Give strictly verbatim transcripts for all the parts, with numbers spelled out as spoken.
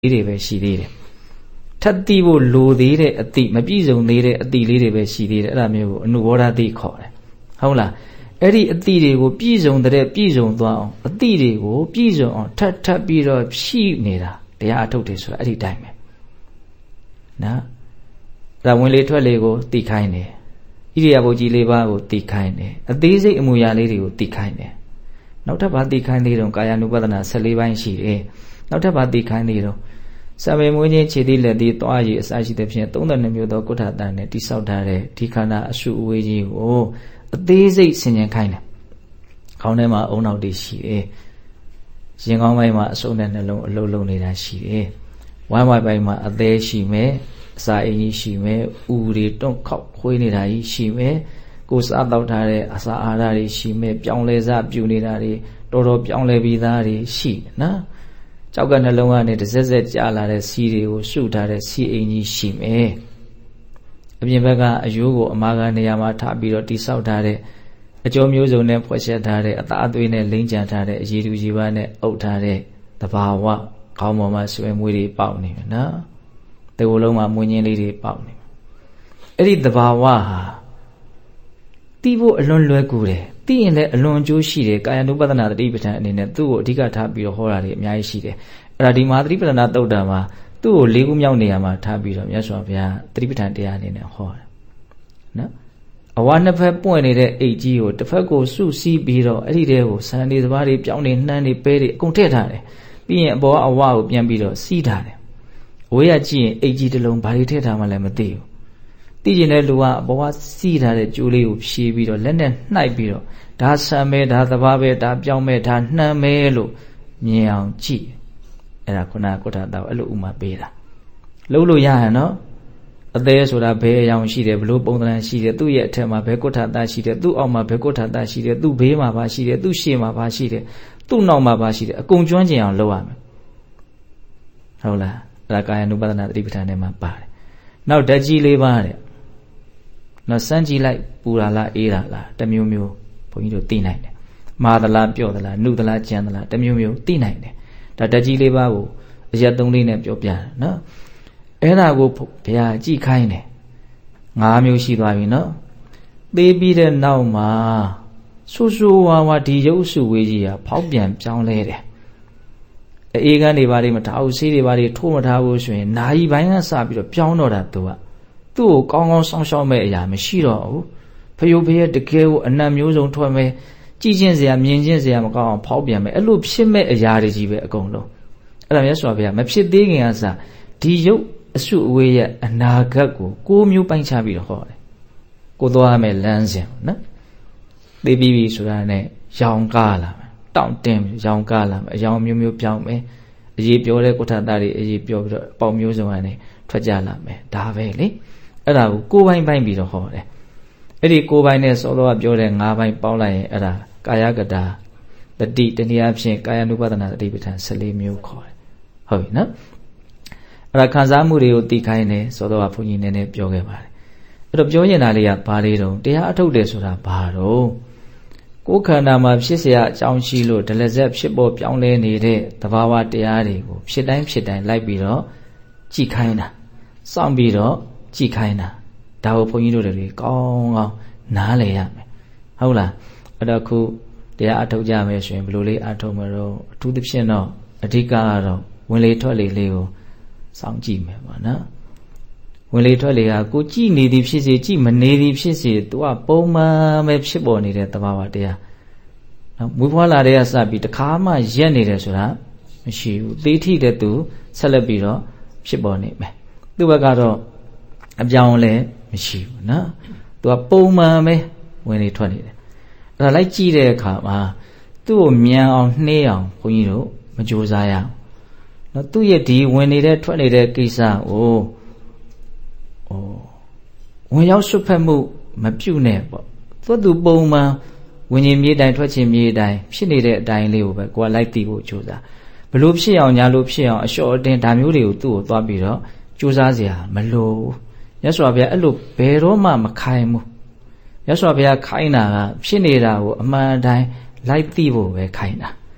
တွေပဲရှိသေးတယ်ထပ်သိဖို့လိုသေးတဲ့အတိမပြည့်စုံသေးတဲ့အတိလေးတွေပဲရှိသေးတယ်အဲ့ဒါမျိုးကိုအနုဘောဓတိခေါ်တယ်ဟုတ်လားအဲ့ဒီအတိတွေကိုပြည့်စုံတဲ့ပြည့်စုံသွားအောင်အတိတွေကိုပြည့်စုံအောင်ထပ်ထပ်ပြီးတော့ဖြည့်နေတာတရားအထုတ်တယ်ဆိုတာအဲ့ဒီတိုင်းပဲနော်ဒါဝင်လေထွက်လေကိုသိခိုင်းတယ်ဣရိယာပုကြီးလေးပါးကိုသိခိုင်းတယ်အသေးစိတ်အမူအရာလေးတွေကိုသိခိုင်းတယ်နောက်ထပ်ဘာသိခိုင်းသေးတော့ကာယ ानु ပဒနာ၁၄ပိုင်းရှိတယ်နောက်ထပ်ဘာသိခိုင်းသေးတော့စံပေမွေးခြင်းခြေတိလက်တိသွားရည်အစရှိတဲ့ဖြင့်၃၂မျိုးသောကုဋ္ဌတန်နဲ့တိဆောက်ထားတဲ့ဒီခန္ဓာအရှုအဝေးကြီးကိုအသေးစိတ်ဆင်ခြင်ခိုင်းတယ်ခေါင်းထဲမှာအုံနောက်တွေရှိတယ်ရင်ကောင်းပိုင်းမှာအစုံနဲ့နှလုံးအလုံးလုံးနေတာရှိတယ်ဝမ်းဝိုင်ပိုင်းမှာအသေးရှိမယ်အစာအိမ်ကြီးရှိမယ်ဥတွေတွန့်ခောက်ခွေးနေတာကြီးရှိမယ်ကိုယ်စားတောက်ထားတဲ့အစာအာဟာရတွေရှိမယ်ပြောင်းလဲစားပြူနေတာတွေတော်တော်ပြောင်းလဲပြီးသားတွေရှိနော်ကြောက်ကနှလုံးကနေတစ်စက်စက်ကြာလာတဲ့စီးတွေကိုရှုထားတဲ့စီးအိမ်ကြီးရှိမယ်အပြင်ဘက်ကအယိုးကိုအမာခံနေရာမှာထားပြီးတော့တိဆောက်ထားတဲ့အကျော်မျိုးစုံနဲ့ဖွဲ့ရှက်ထားတဲ့အသားအသွေးနဲ့လိမ့်ကြံထားတဲ့အရည်သူကြီးပါးနဲ့အုပ်ထားတဲ့သဘာဝခေါင်းပေါ်မှာဆွဲမွေးတွေပေါက်နေမယ်နော်ဒီလိုလုံးမှာမွေးညင်းလေးတွေပေါက်နေမယ်အဲ့ဒီသဘာဝဟာသိဖို့အလွန်လွယ်ကူတယ်သိရင်လည်းအလွန်အကျိုးရှိတယ်ကာယ ानु ပဒနာတတိပဋ္ဌာန်အနေနဲ့သူ့ကိုအဓိကထားပြီးတော့ဟောတာတွေအများကြီးရှိတယ်အဲ့ဒါဒီမဟာတတိပဋ္ဌာန်သုတ်တံမှာသူ့ကို၄ခုမြောက်နေရာမှာထားပြီးတော့မြတ်စွာဘုရားတတိပဋ္ဌာန်တရားအနေနဲ့ဟောတယ်နော်အဝါနှစ်ဖက်ပွင့်နေတဲ့အိတ်ကြီးကိုတစ်ဖက်ကိုစုစည်းပြီးတော့အဲ့ဒီတဲကိုဆန်နေစပါးတွေပြောင်းနေနှမ်းနေပဲတွေအကုန်ထည့်ထားတယ်ပြီးရင်အပေါ်ကအဝါကိုပြန်ပြီးတော့စီးထားတယ်အဝေးကကြည့်ရင်အိတ်ကြီးတစ်လုံးဘာတွေထည့်ထားမှလည်းမသိဘူးသိကျင်တဲ့လူကအပေါ်ကစီးထားတဲ့ကျိုးလေးကိုဖြေးပြီးတော့လက်နဲ့နှိုက်ပြီးတော့ဒါဆံမဲဒါသဘာပဲဒါပြောင်းမဲဒါနှမ်းမဲလို့မြင်အောင်ကြည့်အဲ့ဒါခုနကကုဋ္ဌတာအဲ့လိုဥမာပေးတာလုံးလို့ရဟန်နော်အသေးဆိုတာဘယ်အယောင်ရှိတယ်ဘလို့ပုံသဏ္ဍာန်ရှိတယ်သူ့ရဲ့အထက်မှာဘယ်ကုဋ္ဌတာရှိတယ်သူ့အောက်မှာဘယ်ကုဋ္ဌတာရှိတယ်သူ့ဘေးမှာဘာရှိတယ်သူ့ရှေ့မှာဘာရှိတယ်သူ့နောက်မှာဘာရှိတယ်အကုန်ကျွမ်းကျင်အောင်လုပ်ရမယ်ဟုတ်လားအဲ့ဒါကာယ ानु ပဒနာတတိပဋ္ဌာန်ထဲမှာပါတယ်နောက်ဓာတ်ကြီးလေးပါတဲ့နော်စမ်းကြည့်လိုက်ပူလာလားအေးလာလားတမျိုးမျိုးဘုန်းကြီးတို့သိနိုင်တယ်မာသလားပြော့သလားနှုသလားကြမ်းသလားတမျိုးမျိုးသိနိုင်တယ်ဒါဓာတ်ကြီးလေးပါကိုအရက်သုံးလေးနဲ့ပြောပြတယ်နော်အဲ့ဒါကိုဘုရားကြည့်ခိုင်းတယ်ငါးမျိုးရှိသွားပြီနော်သေပြီးတဲ့နောက်မှာဆူဆူဝါဝါဒီရုပ်စုဝေးကြီးဟာဖောက်ပြန်ပြောင်းလဲတယ်အေးကန်းတွေဘာတွေမထားဘူးဆေးတွေဘာတွေထိုးမထားဘူးဆိုရင်နာယီပိုင်းကစပြီးတော့ပြောင်းတော့တာသူကသူ့ကိုကောင်းကောင်းစောင့်ရှောက်မဲ့အရာမရှိတော့ဘူးဖယိုဖယက်တကယ်ကိုအနံ့မျိုးစုံထွက်မဲ့ကြည်ချင်းစရာမြင်ချင်းစရာမကောင်းအောင်ဖောက်ပြန်မဲ့အဲ့လိုဖြစ်မဲ့အရာတွေကြီးပဲအကုန်လုံးအဲ့ဒါမြတ်စွာဘုရားမဖြစ်သေးခင်ကစဒီရုပ်အစုအဝေးရဲ့အနာဂတ်ကိုကိုးမျိုးပိုင်းခြားပြီးတော့ဟောတယ်ကိုသွားမဲ့လမ်းစဉ်နော်သိပြီးပြီဆိုတာနဲ့ရောင်ကားလာမယ်တောင့်တင်းရောင်ကားလာမယ်အယောင်မျိုးမျိုးပြောင်းမယ်အရေးပြောတဲ့ကုဋ္ဌတာတွေအရေးပြောပြီးတော့ပေါက်မျိုးစုံကနေထွက်ကြလာမယ်ဒါပဲလေအဲ့ဒါကိုကိုးပိုင်းပိုင်းပြီးတော့ဟောတယ်အဲ့ဒီကိုးပိုင်းနဲ့စောစောကပြောတဲ့၅ပိုင်းပေါင်းလိုက်ရင်အဲ့ဒါကာယကတာတတိတနည်းအားဖြင့်ကာယ ानु ပဒနာတတိပဋ္ဌာန်၁၄မျိုးခေါ်တယ်ဟုတ်ပြီနော်အဲ့ဒါခံစားမှုတွေကိုသိခိုင်းတယ်စောစောကဘုန်းကြီးနည်းနည်းပြောခဲ့ပါတယ်အဲ့တော့ပြောရင်တာလေးကဘာလေးတုံးတရားအထုတ်တယ်ဆိုတာဘာတော့ကိုယ်ခန္ဓာမှာဖြစ်เสียအကြောင်းရှိလို့ဒလဇက်ဖြစ်ပေါ်ပြောင်းလဲနေတဲ့သဘာဝတရားတွေကိုဖြစ်တိုင်းဖြစ်တိုင်းလိုက်ပြီးတော့ကြည့်ခိုင်းတာစောင့်ပြီးတော့ကြည့်ခိုင်းတာဒါကိုဘုန်းကြီးတို့တွေကောင်းကောင်းနားလည်ရမယ်ဟုတ်လားအဲ့တော့ခုတရားအထုတ်ကြမယ်ဆိုရင်ဘယ်လိုလေးအထုတ်မလို့အထူးသဖြင့်တော့အဓိကကတော့ဝင်လေထွက်လေလေးကိုစောင့်ကြည့်မယ်ပေါ့နော်ဝင်လေထွက်လေကကိုကြည့်နေသည်ဖြစ်စေကြည့်မနေသည်ဖြစ်စေသူကပုံမှန်ပဲဖြစ်ပေါ်နေတဲ့သဘာဝတရားနော်မွေးဖွားလာတဲ့ကစပြီးတခါမှရက်နေတယ်ဆိုတာမရှိဘူးသေထိတဲ့သူဆက်လက်ပြီးတော့ဖြစ်ပေါ်နေမယ်သူ့ဘက်ကတော့အပြောင်းလဲမရှိဘူးနော်သူကပုံမှန်ပဲဝင်လေထွက်နေတယ်အဲ့ဒါလိုက်ကြည့်တဲ့အခါမှာသူ့ကိုမြန်အောင်နှေးအောင်ဘုန်းကြီးတို့မကြိုးစားရအောင်နော်သူ့ရဲ့ဒီဝင်နေတဲ့ထွက်နေတဲ့ကိစ္စကိုဟိုဝင်ရောက်ဆွတ်ဖက်မှုမပြုတ်နဲ့ပေါ့သူ့သူပုံမှန်ဝင်ခြင်းမြေတိုင်းထွက်ခြင်းမြေတိုင်းဖြစ်နေတဲ့အတိုင်းလေးကိုပဲကိုယ်ကလိုက်သိဖို့ကြိုးစားဘလို့ဖြစ်အောင်ညာလို့ဖြစ်အောင်အလျှော့အတင်းဒါမျိုးတွေကိုသူ့ကိုသွားပြီးတော့ကြိုးစားเสียမလို့မြတ်စွာဘုရားအဲ့လိုဘယ်တော့မှမခိုင်းဘူးမြတ်စွာဘုရားခိုင်းတာကဖြစ်နေတာကိုအမှန်တိုင်းလိုက်သိဖို့ပဲခိုင်းတာ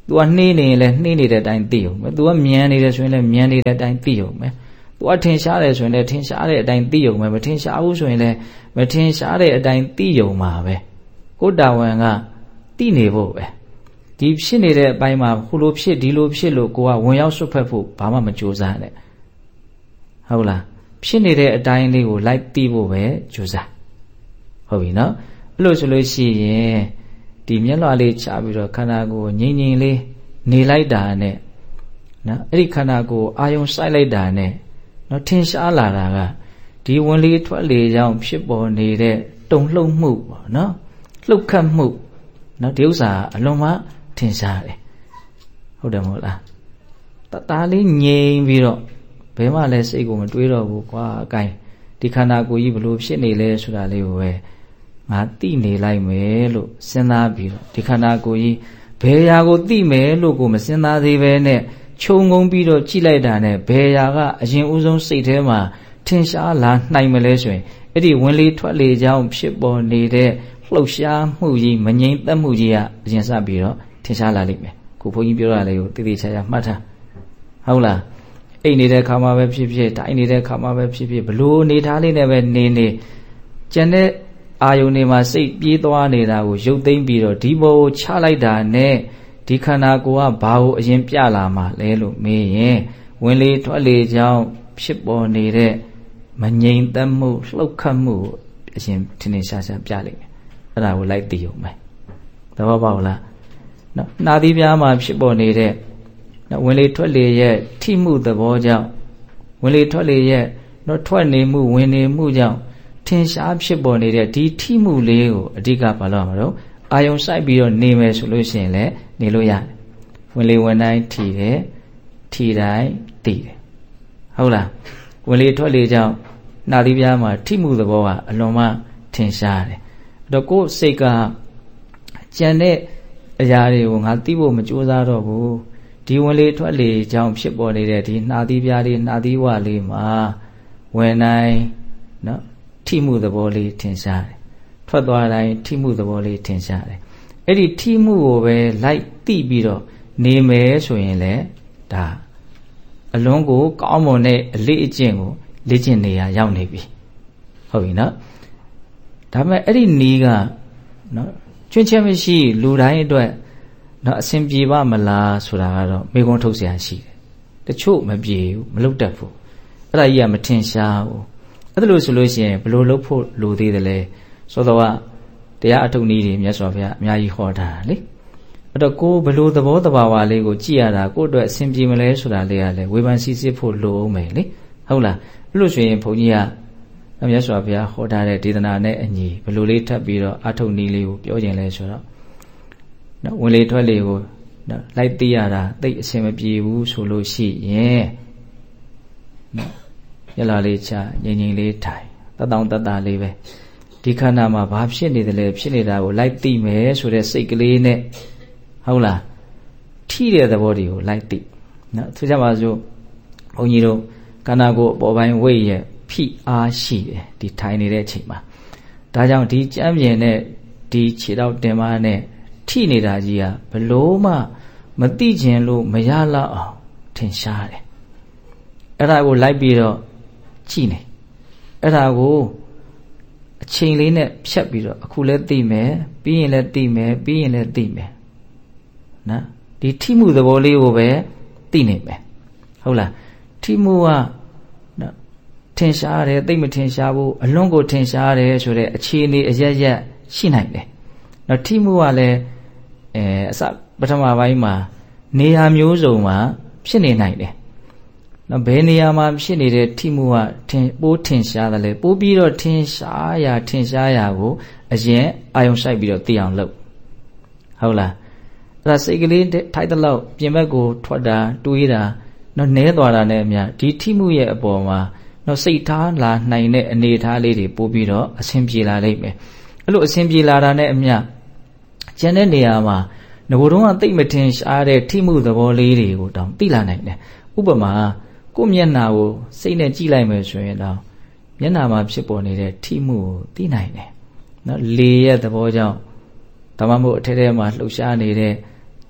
तू ကနှေးနေရင်လည်းနှေးနေတဲ့အတိုင်းသိအောင်ပဲ तू ကမြန်နေတယ်ဆိုရင်လည်းမြန်နေတဲ့အတိုင်းသိအောင်ပဲ तू ကထင်ရှားတယ်ဆိုရင်လည်းထင်ရှားတဲ့အတိုင်းသိအောင်ပဲမထင်ရှားဘူးဆိုရင်လည်းမထင်ရှားတဲ့အတိုင်းသိအောင်ပါပဲကိုယ်တာဝန်ကသိနေဖို့ပဲဒီဖြစ်နေတဲ့အပိုင်းမှာဟိုလိုဖြစ်ဒီလိုဖြစ်လို့ကိုကဝင်ရောက်ဆွတ်ဖက်ဖို့ဘာမှမကြိုးစားနဲ့ဟုတ်လားဖြစ်နေတဲ့အတိုင်းလေးကိုလိုက်သိဖို့ပဲကြိုးစားဟုတ်ပြီနော်အဲ့လိုဆိုလို့ရှိရင်ဒီမျက်လွှာလေးချပြီးတော့ခန္ဓာကိုယ်ငြိမ်ငြိမ်လေးနေလိုက်တာနဲ့နော်အဲ့ဒီခန္ဓာကိုယ်အာယုံစိုက်လိုက်တာနဲ့နော်ထင်ရှားလာတာကဒီဝင်လေထွက်လေကြောင့်ဖြစ်ပေါ်နေတဲ့တုန်လှုပ်မှုပေါ့နော်လှုပ်ခတ်မှုနော်ဒီဥစ္စာအလွန်မှထင်ရှားတယ်ဟုတ်တယ်မဟုတ်လားတသားလေးငြိမ်ပြီးတော့ဘယ်မှလည်းစိတ်ကိုမတွေးတော့ဘူးကွာအကိုင်းဒီခန္ဓာကိုယ်ကြီးဘလို့ဖြစ်နေလဲဆိုတာလေးကိုပဲငါသိနေလိုက်မယ်လို့စဉ်းစားပြီးတော့ဒီခန္ဓာကိုယ်ကြီးဘယ်ရာကိုသိမယ်လို့ကိုမစဉ်းစားသေးပဲနဲ့ခြုံငုံပြီးတော့ကြည့်လိုက်တာနဲ့ဘယ်ရာကအရင်ဦးဆုံးစိတ်ထဲမှာထင်ရှားလာနိုင်မလဲဆိုရင်အဲ့ဒီဝင်လေထွက်လေကြောင်းဖြစ်ပေါ်နေတဲ့လှုပ်ရှားမှုကြီးမငြိမ်သက်မှုကြီးကအရင်စပြီးတော့ထင်ရှားလာလိမ့်မယ်ခုဘုန်းကြီးပြောရလေးကိုတည်တည်ချာချာမှတ်ထားဟုတ်လားအိတ်နေတဲ့ခါမှာပဲဖြစ်ဖြစ်တိုင်းနေတဲ့ခါမှာပဲဖြစ်ဖြစ်ဘလို့နေထားလေးနဲ့ပဲနေနေကျန်တဲ့အာယုန်တွေမှာစိတ်ပြေးသွားနေတာကိုရုပ်သိမ်းပြီးတော့ဒီဘောကိုချလိုက်တာနဲ့ဒီခန္ဓာကိုယ်ကဘာကိုအရင်ပြလာမှာလဲလို့မေးရင်ဝင်လေထွက်လေကြောင်းဖြစ်ပေါ်နေတဲ့မငြိမ်သက်မှုလှုပ်ခတ်မှုကိုအရင်ထင်ထင်ရှားရှားပြလိုက်မယ်အဲ့ဒါကိုလိုက်သိအောင်မယ်သဘောပေါက်လားနော်နှာသီးပြားမှာဖြစ်ပေါ်နေတဲ့နော်ဝင်လေထွက်လေရဲ့ထိမှုသဘောကြောင့်ဝင်လေထွက်လေရဲ့နော်ထွက်နေမှုဝင်နေမှုကြောင့်ထင်ရှားဖြစ်ပေါ်နေတဲ့ဒီထိမှုလေးကိုအဓိကဘာလို့မှာတော့အာယုံစိုက်ပြီးတော့နေမယ်ဆိုလို့ရှိရင်လည်းနေလို့ရတယ်ဝင်လေဝင်တိုင်းထီတယ်ထီတိုင်းတည်တယ်ဟုတ်လားဝင်လေထွက်လေကြောင့်နှာသီးပြားမှာထိမှုသဘောကအလွန်မှထင်ရှားတယ်အဲ့တော့ကိုယ်စိတ်ကကြံတဲ့အရာတွေကိုငါသိဖို့မကြိုးစားတော့ဘူးဒီဝင်လေထွက်လေကြောင့်ဖြစ်ပေါ်နေတဲ့ဒီနှာသီးပြားလေးနှာသီးဝလေးမှာဝင်တိုင်းနော်ထိမှုသဘောလေးထင်ရှားတယ်ထွက်သွားတိုင်းထိမှုသဘောလေးထင်ရှားတယ်အဲ့ဒီထိမှုကိုပဲလိုက်သိပြီးတော့နေမယ်ဆိုရင်လေဒါအလွန်ကိုကောင်းမွန်တဲ့အလေးအကျင့်ကိုလေ့ကျင့်နေရရောက်နေပြီဟုတ်ပြီနော်ဒါပေမဲ့အဲ့ဒီနီးကနော်ကျွင်းချက်မရှိလူတိုင်းအတွက်နော်အစဉ်ပြေပါမလားဆိုတာကတော့မေခွန်းထုတ်เสียရှိတယ်တချို့မပြေဘူးမလုပ်တတ်ဘူးအဲ့ဒါကြီးကမထင်ရှားဘူးအဲ့ဒါလို့ဆိုလို့ရှိရင်ဘယ်လိုလုပ်ဖို့လိုသေးတယ်လဲဆိုတော့တရားအထုတ်နည်းတွေမြတ်စွာဘုရားအများကြီးဟောထားတာလေအဲ့တော့ကိုယ်ဘယ်လိုသဘောတဘာဝလေးကိုကြည့်ရတာကိုယ့်အတွက်အစဉ်ပြေမလဲဆိုတာလေးကလည်းဝေဖန်စီစစ်ဖို့လိုအောင်မယ်လေဟုတ်လားအဲ့လို့ဆိုရင်ဘုန်းကြီးကမြတ်စွာဘုရားဟောထားတဲ့ဒေသနာနဲ့အညီဘယ်လိုလေးထပ်ပြီးတော့အထုတ်နည်းလေးကိုပြောခြင်းလဲဆိုတော့နော်ဝင်လေထွက်လေကိုနော်လိုက်သိရတာသိအဆင်မပြေဘူးဆိုလို့ရှိရင်နော်ရလာလေးချငြိမ်ငြိမ်လေးထိုင်တတောင်တတလေးပဲဒီခန္ဓာမှာဘာဖြစ်နေတယ်လဲဖြစ်နေတာကိုလိုက်သိမယ်ဆိုတဲ့စိတ်ကလေးနဲ့ဟုတ်လားထိတဲ့သဘောတွေကိုလိုက်သိနော်သူကြပါစို့ဘုန်းကြီးတို့ခန္ဓာကိုယ်အပေါ်ပိုင်းဝိတ်ရဲ့ဖိအားရှိတယ်ဒီထိုင်နေတဲ့အချိန်မှာဒါကြောင့်ဒီကြမ်းပြင်နဲ့ဒီခြေတော့တင်မနဲ့ထိနေတာကြီးကဘလို့မှမသိခြင်းလို့မရလောက်အောင်ထင်ရှားတယ်အဲ့ဒါကိုလိုက်ပြီးတော့ကြည့်နေအဲ့ဒါကိုအချိန်လေးနဲ့ဖြတ်ပြီးတော့အခုလဲသိမယ်ပြီးရင်လဲသိမယ်ပြီးရင်လဲသိမယ်နော်ဒီထိမှုသဘောလေးကိုပဲသိနေမယ်ဟုတ်လားထိမှုကနော်ထင်ရှားတယ်သိမထင်ရှားဘူးအလွန်ကိုထင်ရှားတယ်ဆိုတဲ့အခြေအနေအရရက်ရှိနိုင်တယ်နော်ထိမှုကလည်းအဲအစပထမပိုင်းမှာနေရာမျိုးစုံမှာဖြစ်နေနိုင်တယ်နော်ဘယ်နေရာမှာဖြစ်နေတဲ့ထိမှုကထင်ပိုးထင်ရှားတယ်လေပိုးပြီးတော့ထင်ရှားရာထင်ရှားရာကိုအရင်အာယုံဆိုင်ပြီးတော့သိအောင်လုပ်ဟုတ်လားအဲ့ဒါစိတ်ကလေးထိုက်တဲ့လောက်ပြင်ဘက်ကိုထွက်တာတွေးတာနော်နဲသွားတာနဲ့အများဒီထိမှုရဲ့အပေါ်မှာနော်စိတ်ထားလာနိုင်တဲ့အနေအထားလေးတွေပို့ပြီးတော့အဆင်ပြေလာလိမ့်မယ်အဲ့လိုအဆင်ပြေလာတာနဲ့အမျှကျန်တဲ့နေရာမှာငိုတုံးကသိမထင်ရှားတဲ့ထိမှုသဘောလေးတွေကိုတောင်သိလာနိုင်တယ်ဥပမာကိုယ်မျက်နှာကိုစိတ်နဲ့ကြည့်လိုက်မယ်ဆိုရင်တော့မျက်နှာမှာဖြစ်ပေါ်နေတဲ့ထိမှုကိုသိနိုင်တယ်နော်လေရဲ့သဘောကြောင့်ဒါမှမဟုတ်အထက်ထဲမှာလှုပ်ရှားနေတဲ့သ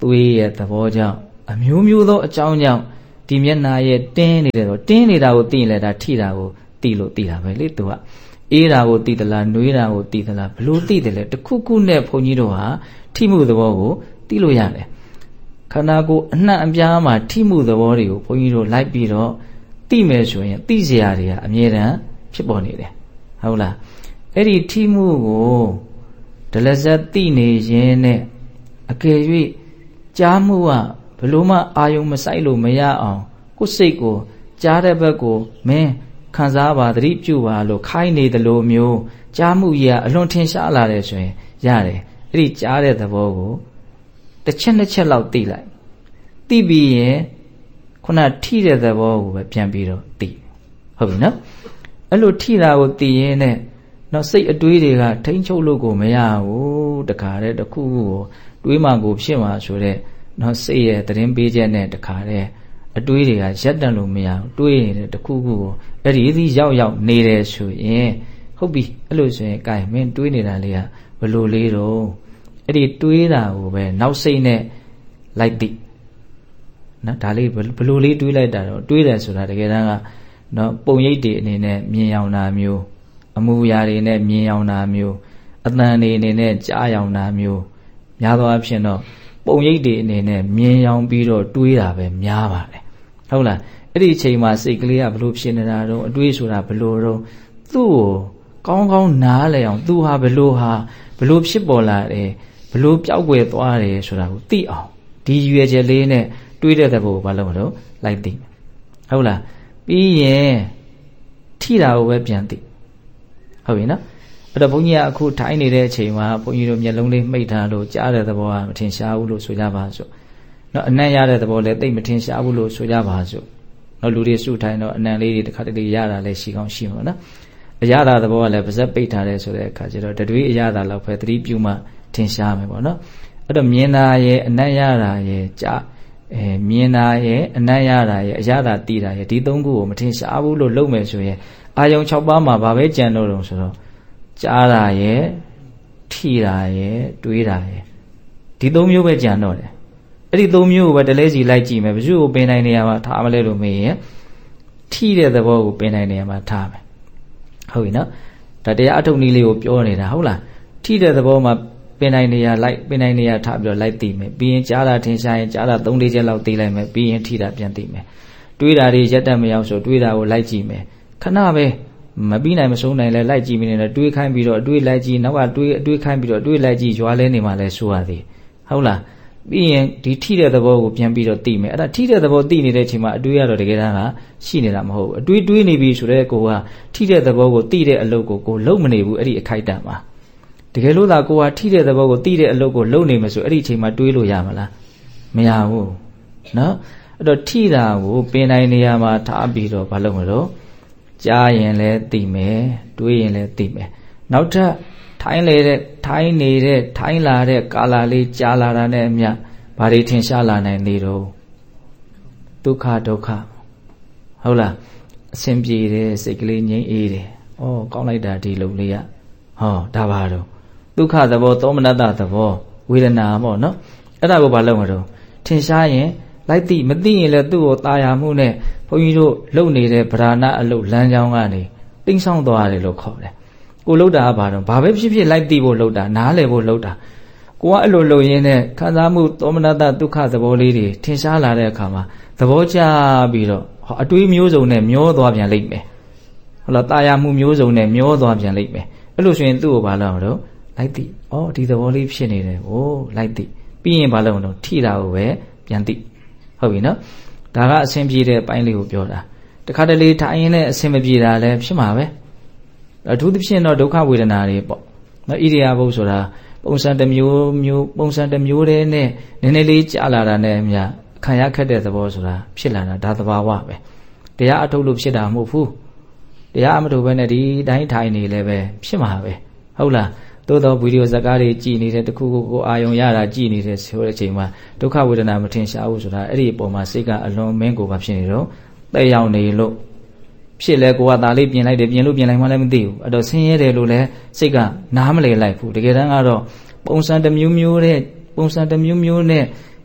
သွေးရဲ့သဘောကြောင့်အမျိုးမျိုးသောအကြောင်းကြောင့်ဒီမျက်နှာရဲ့တင်းနေတယ်တော့တင်းနေတာကိုသိရင်လည်းဒါထိတာကိုသိလို့သိတာပဲလေသူကအေးတာကိုသိသလားနှွေးတာကိုသိသလားဘလို့သိတယ်လဲတခုခုနဲ့ဘုန်းကြီးတို့ဟာထိမှုသဘောကိုသိလို့ရတယ်ခန္ဓာကိုယ်အနှံ့အပြားမှာထိမှုသဘောတွေကိုဘုန်းကြီးတို့လိုက်ပြီးတော့သိမယ်ဆိုရင်သိစရာတွေကအမြဲတမ်းဖြစ်ပေါ်နေတယ်ဟုတ်လားအဲ့ဒီထိမှုကိုဒလဇတ်သိနေရင်နဲ့အကယ်၍ကြားမှုကဘလို့မှအာယုံမဆိုင်လို့မရအောင်ကိုယ်စိတ်ကိုကြားတဲ့ဘက်ကိုမင်းခံစားပါသတိပြုပါလို့ခိုင်းနေသလိုမျိုးကြားမှုကြီးကအလွန်ထင်ရှားလာတယ်ဆိုရင်ရတယ်အဲ့ဒီကြားတဲ့သဘောကိုတစ်ချက်နှစ်ချက်လောက်သိလိုက်သိပြီးရင်ခုနထိတဲ့သဘောကိုပဲပြန်ပြီးတော့သိဟုတ်ပြီနော်အဲ့လိုထိတာကိုသိရင်နဲ့နော်စိတ်အတွေးတွေကထိမ့်ချုပ်လို့ကိုမရဘူးတခါတည်းတစ်ခုခုကိုတွေးမှကိုဖြစ်မှာဆိုတဲ့နော်စိတ်ရဲ့သတင်းပေးချက်နဲ့တခါတည်းအတွေးတွေကရက်တန့်လို့မရဘူးတွေးနေတဲ့တစ်ခုခုကိုအဲ့ဒီဒီရောက်ရောက်နေတယ်ဆိုရင်ဟုတ်ပြီအဲ့လိုဆိုရင်ကဲမင်းတွေးနေတာလေးကဘလို့လေးတော့အဲ့ဒီတွေးတာကိုပဲနောက်စိတ်နဲ့လိုက်သိနော်ဒါလေးဘလို့လေးတွေးလိုက်တာတော့တွေးတယ်ဆိုတာတကယ်တမ်းကနော်ပုံရိပ်တွေအနေနဲ့မြင်အောင်တာမျိုးအမူအရာတွေနဲ့မြင်အောင်တာမျိုးအတန်တွေအနေနဲ့ကြားအောင်တာမျိုးများသောအားဖြင့်တော့ပုံရိပ်တွေအနေနဲ့မြင်အောင်ပြီးတော့တွေးတာပဲများပါတယ်ဟုတ်လားအဲ့ဒီအချိန်မှာစိတ်ကလေးကဘလို့ဖြစ်နေတာတော့အတွေးဆိုတာဘလို့တော့သူ့ကိုကောင်းကောင်းနားလည်အောင်သူဟာဘလို့ဟာဘလို့ဖြစ်ပေါ်လာတယ်ဘလို့ပျောက်ကွယ်သွားတယ်ဆိုတာကိုသိအောင်ဒီရွယ်ချက်လေးနဲ့တွေးတဲ့သဘောကိုဘာလို့မလို့လိုက်သိဟုတ်လားပြီးရင်ထိတာကိုပဲပြန်သိဟုတ်ပြီနော်အဲ့တော့ဘုန်းကြီးကအခုထိုင်းနေတဲ့အချိန်မှာဘုန်းကြီးတို့မျက်လုံးလေးမှိတ်ထားလို့ကြားတဲ့သဘောကမထင်ရှားဘူးလို့ဆိုကြပါစို့နော်အနံ့ရတဲ့သဘောလည်းသိမထင်ရှားဘူးလို့ဆိုကြပါစို့နော်လူတွေစုထိုင်းတော့အနံ့လေးတွေတစ်ခါတလေရတာလည်းရှိကောင်းရှိမှာနော်အရသာသဘောကလည်းပါဇက်ပိတ်ထားတယ်ဆိုတဲ့အခါကျတော့တတွေးအရသာလောက်ပဲသတိပြုမှထင်ရှားမယ်ပေါ့နော်အဲ့တော့မြင်တာရဲ့အနံ့ရတာရဲ့ကြားအဲမြင်တာရဲ့အနံ့ရတာရဲ့အရသာသိတာရဲ့ဒီသုံးခုကိုမထင်ရှားဘူးလို့လုပ်မယ်ဆိုရင်အာယုံ၆ပါးမှာဘာပဲကြံတော့တုံဆိုတော့ကြားတာရဲ့ထိတာရဲ့တွေးတာရဲ့ဒီသုံးမျိုးပဲကြံတော့တယ်အဲ့ဒီသုံးမျိုးကိုပဲတလဲစီလိုက်ကြည့်မယ်ဘယ်သူ့ကိုပင်နိုင်နေရမှာထားမလဲလို့မေးရင်ထိတဲ့သဘောကိုပင်နိုင်နေရမှာထားမယ်ဟုတ်ပြီနော်ဒါတရားအထုတ်နည်းလေးကိုပြောနေတာဟုတ်လားထိတဲ့သဘောမှာပင်နိုင်နေရလိုက်ပင်နိုင်နေရထားပြီးတော့လိုက်သိမယ်ပြီးရင်ကြားတာထင်ရှားရင်ကြားတာသုံးလေးချက်လောက်သိလိုက်မယ်ပြီးရင်ထိတာပြန်သိမယ်တွေးတာတွေရက်တက်မရောက်ဆိုတွေးတာကိုလိုက်ကြည့်မယ်ခဏပဲမပြီးနိုင်မဆုံးနိုင်လဲလိုက်ကြည့်မိနေတယ်တွေးခိုင်းပြီးတော့တွေးလိုက်ကြည့်နောက်ကတွေးတွေးခိုင်းပြီးတော့တွေးလိုက်ကြည့်ရွာလဲနေမှလဲဆိုရသေးဟုတ်လားပြီးရင်ဒီထိတဲ့သဘောကိုပြန်ပြီးတော့သိမယ်အဲ့ဒါထိတဲ့သဘောသိနေတဲ့အချိန်မှာအတွေးရတော့တကယ်တမ်းကရှိနေတာမဟုတ်ဘူးအတွေးတွေးနေပြီဆိုတဲ့ကိုကထိတဲ့သဘောကိုသိတဲ့အလုပ်ကိုကိုလုံမနေဘူးအဲ့ဒီအခိုက်အတန့်မှာတကယ်လို့သာကိုကထိတဲ့သဘောကိုသိတဲ့အလုပ်ကိုလုံနေမယ်ဆိုအဲ့ဒီအချိန်မှာတွေးလို့ရမလားမရဘူးနော်အဲ့တော့ထိတာကိုပင်တိုင်းနေရာမှာထားပြီးတော့ဘာလုပ်မလို့ကြားရင်လည်းသိမယ်တွေးရင်လည်းသိမယ်နောက်ထပ်ထိုင်းလေတဲ့ထိုင်းနေတဲ့ထိုင်းလာတဲ့ကာလာလေးကြားလာတာနဲ့အမျှဘာတွေထင်ရှားလာနိုင်သေးတော့ဒုက္ခဒုက္ခဟုတ်လားအဆင်ပြေတယ်စိတ်ကလေးငြိမ်းအေးတယ်ဩကောင်းလိုက်တာဒီလုံလေးကဟောဒါပါတော့ဒုက္ခသဘောသောမနတသဘောဝေဒနာပေါ့နော်အဲ့ဒါကိုဘာလုပ်မလို့ထင်ရှားရင်လိုက်သိမသိရင်လည်းသူ့ကိုตาရမှုနဲ့ဘုန်းကြီးတို့လုံနေတဲ့ဗราဏအလုတ်လမ်းကြောင်းကနေတိမ့်ဆောင်သွားတယ်လို့ခေါ်တယ်ကိုလှုပ်တာကဘာတော့ဘာပဲဖြစ်ဖြစ်လိုက်သိဖို့လှုပ်တာနားလည်ဖို့လှုပ်တာကိုကအဲ့လိုလှုပ်ရင်းနဲ့ခံစားမှုသောမနတဒုက္ခသဘောလေးတွေထင်ရှားလာတဲ့အခါမှာသဘောကျပြီးတော့အတွေးမျိုးစုံနဲ့မျောသွားပြန်လိမ့်မယ်ဟုတ်လားตาရမှုမျိုးစုံနဲ့မျောသွားပြန်လိမ့်မယ်အဲ့လိုဆိုရင်သူ့ကိုဘာလုပ်မလို့လိုက်သိဩဒီသဘောလေးဖြစ်နေတယ်ဟိုလိုက်သိပြီးရင်ဘာလုပ်မလို့ထိတာကိုပဲပြန်သိဟုတ်ပြီနော်ဒါကအဆင်ပြေတဲ့ပိုင်းလေးကိုပြောတာတခါတလေထိုင်ရင်လည်းအဆင်မပြေတာလည်းဖြစ်မှာပဲအထူးသဖြင့်တော့ဒုက္ခဝေဒနာတွေပေါ့နော်ဣရိယာပုဆိုတာပုံစံတစ်မျိုးမျိုးပုံစံတစ်မျိုးတည်းနဲ့နည်းနည်းလေးကြာလာတာနဲ့အမျှခံရခက်တဲ့သဘောဆိုတာဖြစ်လာတာဒါသဘာဝပဲတရားအထုတ်လို့ဖြစ်တာမဟုတ်ဘူးတရားအမထုတ်ဘဲနဲ့ဒီတိုင်းထိုင်နေလည်းပဲဖြစ်မှာပဲဟုတ်လားသို့တော့ဗီဒီယိုဇာတ်ကားတွေကြည်နေတဲ့တခုခုကိုအာယုံရတာကြည်နေတဲ့ဆိုတဲ့အချိန်မှာဒုက္ခဝေဒနာမထင်ရှားဘူးဆိုတာအဲ့ဒီအပေါ်မှာစိတ်ကအလွန်မင်းကိုပါဖြစ်နေတော့တဲ့ရောက်နေလို့ဖြစ်လဲကိုကဒါလေးပြင်လိုက်တယ်ပြင်လို့ပြင်လိုက်မှလည်းမသိဘူးအဲ့တော့ဆင်းရဲတယ်လို့လည်းစိတ်ကနားမလည်လိုက်ဘူးတကယ်တမ်းကတော့ပုံစံတစ်မျိုးမျိုးတဲ့ပုံစံတစ်မျိုးမျိုးနဲ့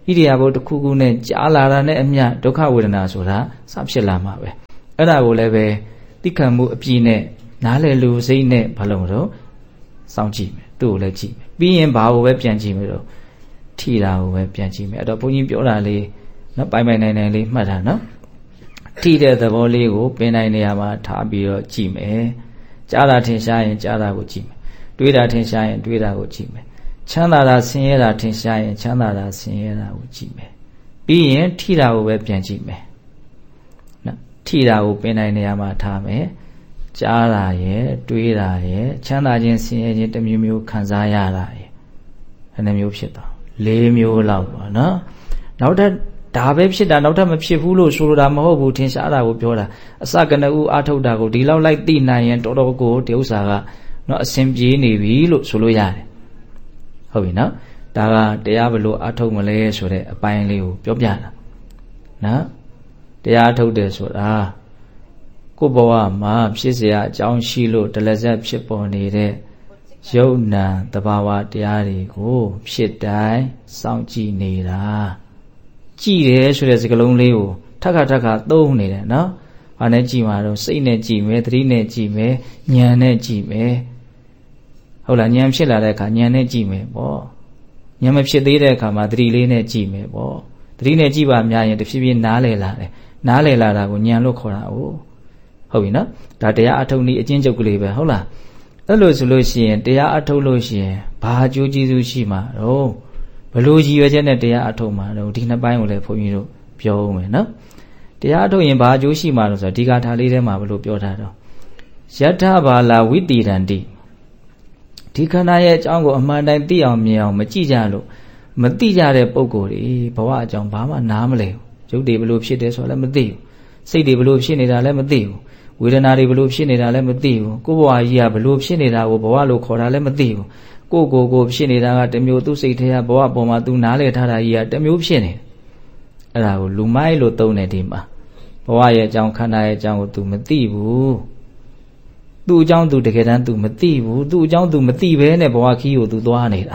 ဣရိယာပုတစ်ခုခုနဲ့ကြာလာတာနဲ့အမျှဒုက္ခဝေဒနာဆိုတာစဖြစ်လာမှာပဲအဲ့ဒါကိုလည်းပဲသိခံမှုအပြည့်နဲ့နားလည်လူစိတ်နဲ့ဘာလို့မလို့စောင့်ကြည့်မယ်သူ့ကိုလည်းကြည့်မယ်ပြီးရင်ဘာကိုပဲပြန်ကြည့်မယ်တော့ထိတာကိုပဲပြန်ကြည့်မယ်အဲ့တော့ဘုန်းကြီးပြောတာလေးနော်ပိုင်ပိုင်နိုင်နိုင်လေးမှတ်တာနော်ထိတဲ့သဘောလေးကိုပင်နိုင်နေရာမှာထားပြီးတော့ကြည့်မယ်ကြားတာထင်ရှားရင်ကြားတာကိုကြည့်မယ်တွေးတာထင်ရှားရင်တွေးတာကိုကြည့်မယ်ချမ်းသာတာဆင်းရဲတာထင်ရှားရင်ချမ်းသာတာဆင်းရဲတာကိုကြည့်မယ်ပြီးရင်ထိတာကိုပဲပြန်ကြည့်မယ်နော်ထိတာကိုပင်နိုင်နေရာမှာထားမယ်ကြားတာရဲ့တွေးတာရဲ့ချမ်းသာခြင်းဆင်းရဲခြင်းတစ်မျိုးမျိုးခံစားရတာရဲ့အဲ့နှမျိုးဖြစ်တော့လေးမျိုးလောက်ပါနော်နောက်ထပ်ဒါပဲဖြစ်တာနောက်ထပ်မဖြစ်ဘူးလို့ဆိုလိုတာမဟုတ်ဘူးထင်ရှားတာကိုပြောတာအစကနဦးအာထုတ်တာကိုဒီလောက်လိုက်သိနိုင်ရင်တော်တော်ကိုဒီဥစ္စာကနော်အစင်ပြေးနေပြီလို့ဆိုလို့ရတယ်ဟုတ်ပြီနော်ဒါကတရားဘယ်လိုအာထုတ်မလဲဆိုတဲ့အပိုင်းလေးကိုပြောပြတာနော်တရားထုတ်တယ်ဆိုတာကိုယ်ဘဝမှာဖြစ်เสียအကြောင်းရှိလို့တလက်ဆက်ဖြစ်ပေါ်နေတဲ့ယုတ်နံသဘာဝတရားတွေကိုဖြစ်တိုင်းစောင့်ကြည့်နေတာကြည့်တယ်ဆိုတဲ့စကားလုံးလေးကိုထပ်ခါထပ်ခါသုံးနေတယ်နော်။ဘာနဲ့ကြည့်မှာတော့စိတ်နဲ့ကြည့်မယ်သတိနဲ့ကြည့်မယ်ဉာဏ်နဲ့ကြည့်မယ်ဟုတ်လားဉာဏ်ဖြစ်လာတဲ့အခါဉာဏ်နဲ့ကြည့်မယ်ပေါ့ဉာဏ်မဖြစ်သေးတဲ့အခါမှာသတိလေးနဲ့ကြည့်မယ်ပေါ့သတိနဲ့ကြည့်ပါများရင်တဖြည်းဖြည်းနားလည်လာတယ်နားလည်လာတာကိုဉာဏ်လို့ခေါ်တာဟုတ်ဟုတ်ပြီနော်ဒါတရားအထုတ်နည်းအကျဉ်းချုပ်ကလေးပဲဟုတ်လားအဲ့လိုဆိုလို့ရှိရင်တရားအထုတ်လို့ရှိရင်ဘာအကျိုးကျေးဇူးရှိမှာတော့ဘလို့ကြီးရွယ်ချက်နဲ့တရားအထုတ်မှာတော့ဒီနှစ်ပိုင်းကိုလည်းဘုန်းကြီးတို့ပြောဦးမယ်နော်တရားအထုတ်ရင်ဘာအကျိုးရှိမှာလို့ဆိုတော့ဒီကာထာလေးထဲမှာဘလို့ပြောထားတော့ယထဘာလာဝိတိရန္တိဒီခန္ဓာရဲ့အကြောင်းကိုအမှန်တိုင်းသိအောင်မြင်အောင်မကြည့်ကြလို့မသိကြတဲ့ပုံကိုယ်တွေဘဝအကြောင်းဘာမှနားမလဲဘူးရုပ်တွေဘလို့ဖြစ်တယ်ဆိုတော့လည်းမသိဘူးစိတ်တွေဘလို့ဖြစ်နေတာလည်းမသိဘူးဝေဒနာတွေဘလို့ဖြစ်နေတာလည်းမသိဘူးကိုယ်ဘဝကြီးကဘလို့ဖြစ်နေတာကိုဘဝလို့ခေါ်တာလည်းမသိဘူးကိုယ်ကိုယ်ကိုဖြစ်နေတာကတစ်မျိုးသူ့စိတ်ထဲကဘဝပေါ်မှာသူနားလည်ထားတာကြီးကတစ်မျိုးဖြစ်နေအဲ့ဒါကိုလူမိုက်လို့သုံးတယ်ဒီမှာဘဝရဲ့အကြောင်းခန္ဓာရဲ့အကြောင်းကို तू မသိဘူးသူ့အကြောင်း तू တကယ်တမ်း तू မသိဘူးသူ့အကြောင်း तू မသိဘဲနဲ့ဘဝခီးကို तू သွားနေတာ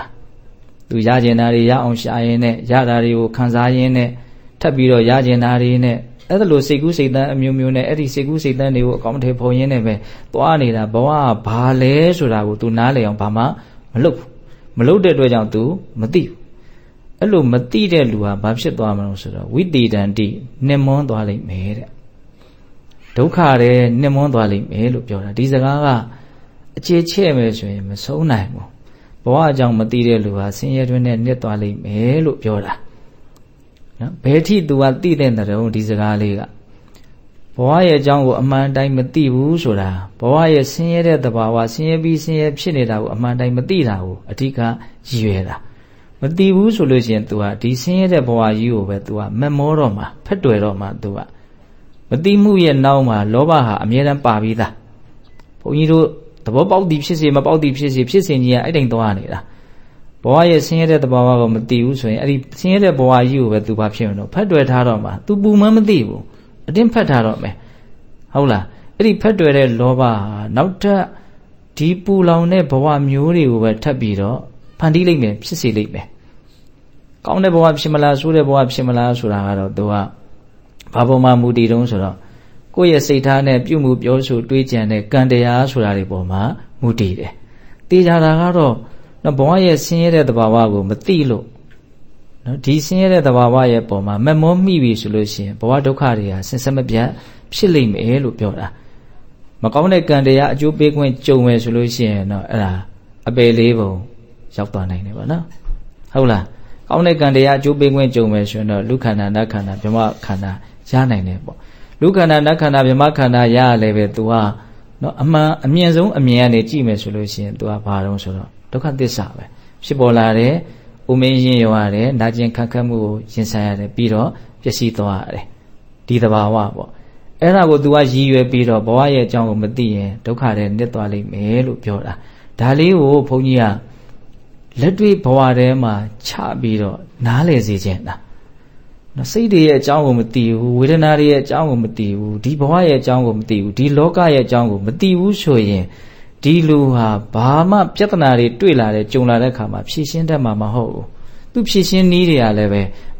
तू ရကျင်တာတွေရအောင်ရှာရင်နဲ့ရတာတွေကိုခံစားရင်းနဲ့ထပ်ပြီးတော့ရကျင်တာတွေနဲ့အဲ့ဒါလိုစိတ်ကူးစိတ်တန်းအမျိုးမျိုးနဲ့အဲ့ဒီစိတ်ကူးစိတ်တန်းတွေကိုအကောင့်ထဲပုံရင်းနဲ့ပဲသွားနေတာဘဝကဘာလဲဆိုတာကို तू နားလည်အောင်ဘာမှမလုပ်ဘူးမလုပ်တဲ့အတွက်ကြောင့် तू မသိဘူးအဲ့လိုမသိတဲ့လူဟာဘာဖြစ်သွားမလို့ဆိုတော့ဝိတိတန္တိနှမွန်းသွားလိမ့်မယ်တဲ့ဒုက္ခတဲ့နှမွန်းသွားလိမ့်မယ်လို့ပြောတာဒီစကားကအခြေချဲ့မယ်ဆိုရင်မဆုံးနိုင်ဘူးဘဝအကြောင်းမသိတဲ့လူဟာဆင်းရဲတွင်းနဲ့နှစ်သွားလိမ့်မယ်လို့ပြောတာနော်ဘယ်ထိ तू ကသိတဲ့တဲ့တုံးဒီစကားလေးကဘဝရဲ့အကြောင်းကိုအမှန်တိုင်းမသိဘူးဆိုတာဘဝရဲ့ဆင်းရဲတဲ့သဘာဝဆင်းရဲပြီးဆင်းရဲဖြစ်နေတာကိုအမှန်တိုင်းမသိတာကိုအဓိကရည်ရွယ်တာမသိဘူးဆိုလို့ရှိရင် तू ကဒီဆင်းရဲတဲ့ဘဝကြီးကိုပဲ तू ကမမောတော့မှာဖက်တွယ်တော့မှာ तू ကမသိမှုရဲ့နောက်မှာလောဘဟာအမြဲတမ်းပါပြီးသားဘုန်းကြီးတို့သဘောပေါက်သည်ဖြစ်စေမပေါက်သည်ဖြစ်စေဖြစ်စဉ်ကြီးကအဲ့တိုင်သွားနေတာဘဝရဲ့ဆင်းရဲတဲ့သဘာဝကိုမသိဘူးဆိုရင်အဲ့ဒီဆင်းရဲတဲ့ဘဝကြီးကိုပဲ तू ဘာဖြစ်မလို့ဖက်တွယ်ထားတော့မှာ तू ပူမှန်းမသိဘူးအတင်းဖက်ထားတော့မယ်ဟုတ်လားအဲ့ဒီဖက်တွယ်တဲ့လောဘဟာနောက်ထပ်ဒီပူလောင်တဲ့ဘဝမျိုးတွေကိုပဲထပ်ပြီးတော့ဖန်တီးလိုက်မယ်ဖြစ်စေလိုက်မယ်ကောင်းတဲ့ဘဝဖြစ်မလားဆိုးတဲ့ဘဝဖြစ်မလားဆိုတာကတော့ तू ကဘာပေါ်မှာမူတည်တုံးဆိုတော့ကိုယ့်ရဲ့စိတ်ထားနဲ့ပြုမှုပြောဆိုတွေးကြံတဲ့ကံတရားဆိုတာတွေပေါ်မှာမူတည်တယ်တေးကြတာကတော့နော်ဘဝရဲ့ဆင်းရဲတဲ့သဘာဝကိုမသိလို့နော်ဒီဆင်းရဲတဲ့သဘာဝရဲ့ပေါ်မှာမမောမိပြီဆိုလို့ရှိရင်ဘဝဒုက္ခတွေဟာဆင်ဆက်မပြတ်ဖြစ်လိမ့်မယ်လို့ပြောတာမကောင်းတဲ့ကံတရားအကျိုးပေးခွင့်ကြုံမယ်ဆိုလို့ရှိရင်တော့အဲ့ဒါအပယ်လေးပုံရောက်သွားနိုင်တယ်ပေါ့နော်ဟုတ်လားကောင်းတဲ့ကံတရားအကျိုးပေးခွင့်ကြုံမယ်ဆိုရင်တော့လူခန္ဓာနတ်ခန္ဓာဗြဟ္မခန္ဓာရနိုင်တယ်ပေါ့လူခန္ဓာနတ်ခန္ဓာဗြဟ္မခန္ဓာရရလဲပဲ तू ကနော်အမှန်အမြင့်ဆုံးအမြင်ကနေကြည့်မယ်ဆိုလို့ရှိရင် तू ကဘာတော့ဆိုတော့ဒုက္ခသစ္စာပဲဖြစ်ပေါ်လာတယ်ဥမင်းရင်ရောရတယ်နာကျင်ခက်ခက်မှုကိုရင်ဆိုင်ရတယ်ပြီးတော့ပျက်စီးသွားရတယ်ဒီသဘာဝပေါ့အဲ့ဒါကို तू ကရည်ရွယ်ပြီးတော့ဘဝရဲ့အကြောင်းကိုမသိရင်ဒုက္ခတွေနစ်သွားလိမ့်မယ်လို့ပြောတာဒါလေးကိုဘုန်းကြီးကလက်တွေ့ဘဝထဲမှာချပြီးတော့နားလည်စေခြင်းတာနော်စိတ်တွေရဲ့အကြောင်းကိုမသိဘူးဝေဒနာတွေရဲ့အကြောင်းကိုမသိဘူးဒီဘဝရဲ့အကြောင်းကိုမသိဘူးဒီလောကရဲ့အကြောင်းကိုမသိဘူးဆိုရင်ဒီလူဟာဘာမှပြဿနာတွေတွေ့လာတဲ့ကြုံလာတဲ့အခါမှာဖြေရှင်းတတ်မှာမဟုတ်ဘူးသူဖြေရှင်းနည်းတွေကလည်းပဲ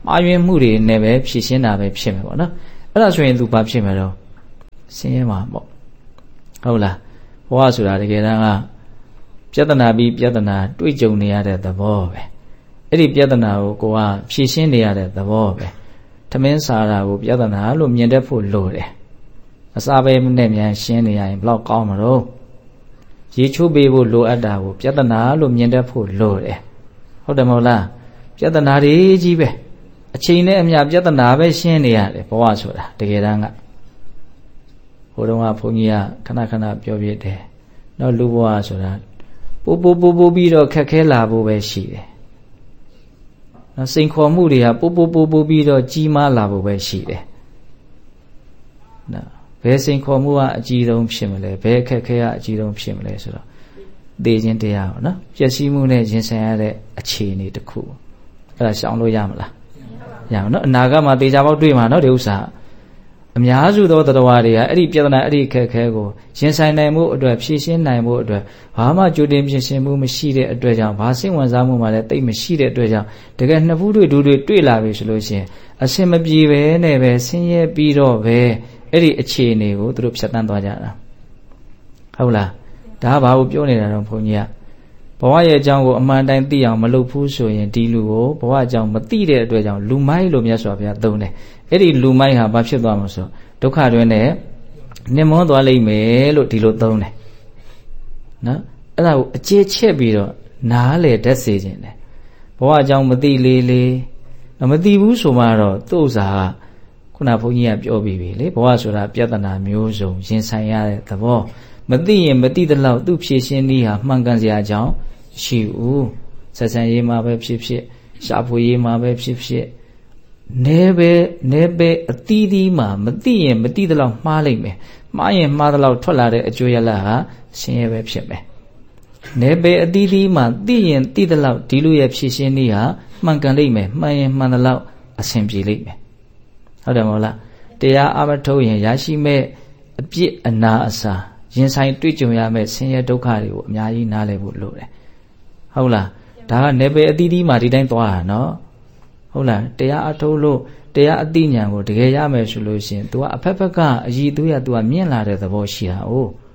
မှားယွင်းမှုတွေနဲ့ပဲဖြည့်ရှင်းတာပဲဖြစ်မယ်ပေါ့နော်အဲ့ဒါဆိုရင်သူဘာဖြစ်မှာတော့ဆင်းရဲမှာပေါ့ဟုတ်လားဘဝဆိုတာတကယ်တမ်းကပြဿနာပြီးပြဿနာတွေ့ကြုံနေရတဲ့သဘောပဲအဲ့ဒီပြဿနာကိုကိုကဖြည့်ရှင်းနေရတဲ့သဘောပဲထမင်းစားတာကိုပြဿနာလို့မြင်တတ်ဖို့လိုတယ်အစားပဲနဲ့မြန်ရှင်းနေရရင်ဘလောက်ကောင်းမှာတော့ရေချိုးပေးဖို့လိုအပ်တာကိုပြဿနာလို့မြင်တတ်ဖို့လိုတယ်ဟုတ်တယ်မဟုတ်လားပြဿနာတွေကြီးပဲအချိန်နဲ့အမျှပြဿနာပဲရှင်းနေရတယ်ဘဝဆိုတာတကယ်တမ်းကဟိုတုန်းကဘုန်းကြီးကခဏခဏပြောပြတယ်နော်လူဘဝဆိုတာပို့ပို့ပို့ပို့ပြီးတော့ခက်ခဲလာဖို့ပဲရှိတယ်နော်စိန်ခေါ်မှုတွေကပို့ပို့ပို့ပို့ပြီးတော့ကြီးမားလာဖို့ပဲရှိတယ်နော်ဘယ်စိန်ခေါ်မှုကအကြီးဆုံးဖြစ်မလဲဘယ်အခက်ခဲကအကြီးဆုံးဖြစ်မလဲဆိုတော့သိခြင်းတရားပေါ့နော်ပျက်စီးမှုနဲ့ရင်ဆိုင်ရတဲ့အခြေအနေတစ်ခုအဲ့ဒါရှောင်လို့ရမလားရအောင်နော်အနာဂတ်မှာတေချာပေါက်တွေ့မှာနော်ဒီဥစ္စာအများစုသောတရားတွေကအဲ့ဒီပြဿနာအဲ့ဒီအခက်ခဲကိုရင်ဆိုင်နိုင်မှုအတွက်ဖြေရှင်းနိုင်မှုအတွက်ဘာမှကြိုတင်ပြင်ဆင်မှုမရှိတဲ့အတွက်ကြောင့်ဘာစိတ်ဝင်စားမှုမှလည်းတိတ်မရှိတဲ့အတွက်ကြောင့်တကယ်နှစ်ဖူးတွေဒူတွေတွေ့လာပြီဆိုလို့ရှိရင်အဆင်မပြေပဲနဲ့ပဲဆင်းရဲပြီးတော့ပဲအဲ့ဒီအခြေအနေကိုသူတို့ဖြတ်တန်းသွားကြတာဟုတ်လားဒါကဘာကိုပြောနေတာတော့ဘုန်းကြီးကဘဝရဲ့အကြောင်းကိုအမှန်တိုင်းသိအောင်မလုပ်ဘူးဆိုရင်ဒီလူကိုဘဝအကြောင်းမသိတဲ့အတွက်ကြောင့်လူမိုက်လို့မြတ်စွာဘုရားသုံးတယ်အဲ့ဒီလူမိုက်ဟာဘာဖြစ်သွားမှာဆိုဒုက္ခတွင်နဲ့နှင်မွန်းသွားလိမ့်မယ်လို့ဒီလိုသုံးတယ်နော်အဲ့ဒါကိုအကျေချက်ပြီးတော့နားလေတတ်စေခြင်းတယ်ဘဝအကြောင်းမသိလေလေမသိဘူးဆိုမှတော့သူ့ဥစ္စာကခုနဘုန်းကြီးကပြောပြီးပြီလေဘဝဆိုတာပြဿနာမျိုးစုံရင်ဆိုင်ရတဲ့သဘောမသိရင်မသိတဲ့လောက်သူ့ဖြည့်ရှင်းနည်းဟာမှန်ကန်စရာအကြောင်းရှိဦးဆက်ဆံရေးမှာပဲဖြစ်ဖြစ်ရှာဖွေရေးမှာပဲဖြစ်ဖြစ်နဲပဲနဲပဲအသီးသီးမှာမသိရင်မသိတဲ့လောက်မှားလိုက်မယ်မှားရင်မှားတဲ့လောက်ထွက်လာတဲ့အကျိုးရလဒ်ဟာဆင်းရဲပဲဖြစ်မယ်နဲပဲအသီးသီးမှာသိရင်သိတဲ့လောက်ဒီလိုရဲ့ဖြည့်ရှင်းနည်းဟာမှန်ကန်လိမ့်မယ်မှန်ရင်မှန်တဲ့လောက်အဆင်ပြေလိမ့်မယ်ဟုတ်တယ်မဟုတ်လားတရားအမထုတ်ရင်ရရှိမဲ့အပြစ်အနာအစာရင်ဆိုင်တွေ့ကြုံရမဲ့ဆင်းရဲဒုက္ခတွေကိုအများကြီးနားလည်ဖို့လိုတယ်ဟုတ်လားဒါကနေပယ်အသီးသီးမှာဒီတိုင်းသွားတာနော်ဟုတ်လားတရားအထုတ်လို့တရားအသိဉာဏ်ကိုတကယ်ရမယ်ဆိုလို့ရှိရင် तू ကအဖက်ဖက်ကအည်သွေးရ तू ကမြင့်လာတဲ့သဘောရှိတာ哦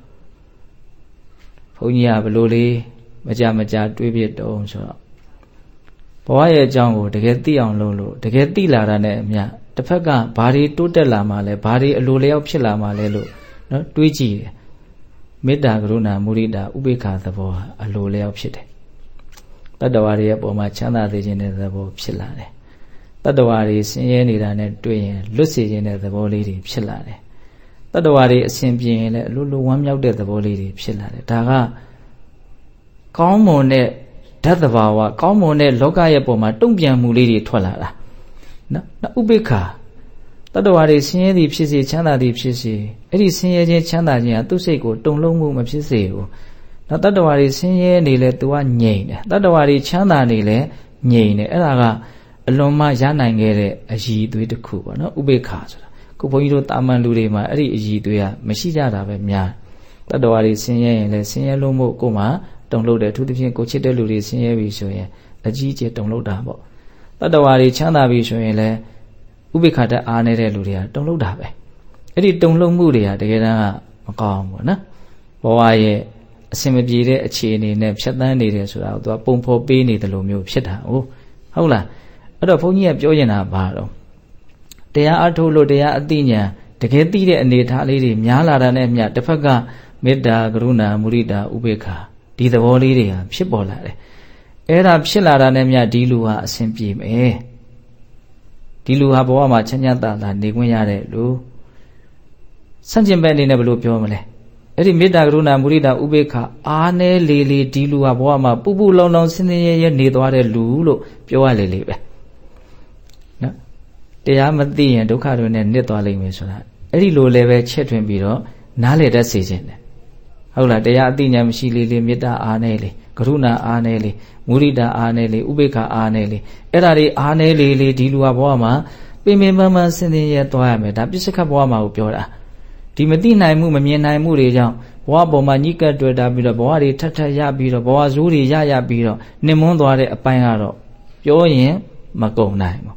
ဘုန်းကြီးကဘလို့လေးမကြမကြတွေးပြတုံးဆိုတော့ဘဝရဲ့အကြောင်းကိုတကယ်သိအောင်လုပ်လို့တကယ်သိလာတာနဲ့အမျှတစ်ဖက်ကဘာတွေတိုးတက်လာမှလဲဘာတွေအလိုလျောက်ဖြစ်လာမှလဲလို့နော်တွေးကြည့်တယ်မေတ္တာကရုဏာမုဒိတာဥပေက္ခသဘောဟာအလိုလျောက်ဖြစ်တယ်တတ္တဝါတွေရဲ့ပုံမှာချမ်းသာစေခြင်းတဲ့သဘောဖြစ်လာတယ်တတ္တဝါတွေဆင်းရဲနေတာနဲ့တွေ့ရင်လွတ်စေခြင်းတဲ့သဘောလေးတွေဖြစ်လာတယ်တတ္တဝါတွေအစဉ်ပြေရင်လည်းအလိုလိုဝမ်းမြောက်တဲ့သဘောလေးတွေဖြစ်လာတယ်ဒါကကောင်းမွန်တဲ့ဓာတ်သဘာဝကောင်းမွန်တဲ့လောကရဲ့ပုံမှာတုံ့ပြန်မှုလေးတွေထွက်လာတာနော်ဥပေက္ခတတ္တဝါတွေဆင်းရဲသည်ဖြစ်စေချမ်းသာသည်ဖြစ်စေအဲ့ဒီဆင်းရဲခြင်းချမ်းသာခြင်းဟာသူ့စိတ်ကိုတုန်လှုပ်မှုမဖြစ်စေဘူးနော်တတ္တဝါတွေဆင်းရဲနေလဲ तू ကငြိမ်တယ်တတ္တဝါတွေချမ်းသာနေလဲငြိမ်တယ်အဲ့ဒါကအလွန်မှရနိုင်ခဲ့တဲ့အရည်အသွေးတစ်ခုပေါ့နော်ဥပေက္ခဆိုတာခုဘုန်းကြီးတို့တာမန်လူတွေမှာအဲ့ဒီအရည်အသွေးကမရှိကြတာပဲများတတ္တဝါတွေဆင်းရဲရင်လဲဆင်းရဲလို့မို့ကိုယ်မှတုန်လှုပ်တယ်အထူးသဖြင့်ကိုချစ်တဲ့လူတွေဆင်းရဲပြီဆိုရင်အကြီးကျယ်တုန်လှုပ်တာပေါ့တတ္တဝါတွေချမ်းသာပြီဆိုရင်လဲဥပေက္ခတတ်အားနေတဲ့လူတွေကတုန်လှုပ်တာပဲအဲ့ဒီတုန်လှုပ်မှုတွေကတကယ်တမ်းကမကောင်းဘူးနော်ဘဝရဲ့အစင်မပြေတဲ့အခြေအနေနဲ့ဖြတ်သန်းနေတယ်ဆိုတာကိုသူကပုံဖော်ပေးနေတယ်လို့မျိုးဖြစ်တာဟုတ်ဟုတ်လားအဲ့တော့ဘုန်းကြီးကပြောနေတာဘာတော့တရားအထုတ်လို့တရားအသိဉာဏ်တကယ်သိတဲ့အနေအထားလေးတွေများလာတာနဲ့အမျှတစ်ဖက်ကမေတ္တာကရုဏာမုဒိတာဥပေက္ခဒီသဘောလေးတွေဟာဖြစ်ပေါ်လာတယ်အဲ့ဒါဖြစ်လာတာနဲ့အမျှဒီလူဟာအစဉ်ပြေမယ်ဒီလူဟာဘဝမှာချမ်းချမ်းသာသာနေခွင့်ရတဲ့လူဆန့်ကျင်ဘက်အနေနဲ့ဘယ်လိုပြောမလဲအဲ့ဒီမေတ္တာကရုဏာမုဒိတာဥပေက္ခအားနည်းလေလေဒီလူဟာဘဝမှာပူပူလောင်လောင်ဆင်းရဲရဲနေသွားတဲ့လူလို့ပြောရလေလေပဲနော်တရားမသိရင်ဒုက္ခတွေနဲ့နစ်သွားလိမ့်မယ်ဆိုတာအဲ့ဒီလိုလည်းပဲချက်ထွင်ပြီးတော့နားလေတတ်စေခြင်းတယ်ဟုတ်လားတရားအသိဉာဏ်မရှိလေလေမေတ္တာအားနည်းလေကရုဏာအားနည်းလေမုဒိတာအားနည်းလေဥပေက္ခအားနည်းလေအဲ့ဒါတွေအားနည်းလေလေဒီလူဟာဘဝမှာပင်ပင်ပန်းပန်းဆင်းရဲသွားရမယ်ဒါပစ္စကဘဝမှာကိုပြောတာဒီမသိနိုင်မှုမမြင်နိုင်မှုတွေကြောင့်ဘဝပေါ်မှာညှိကပ်တွေ့တာပြီးတော့ဘဝတွေထပ်ထပ်ရပြီးတော့ဘဝဇိုးတွေရရပြီးတော့နှင်မွန်းသွားတဲ့အပိုင်းကတော့ပြောရင်မကုန်နိုင်ဘူး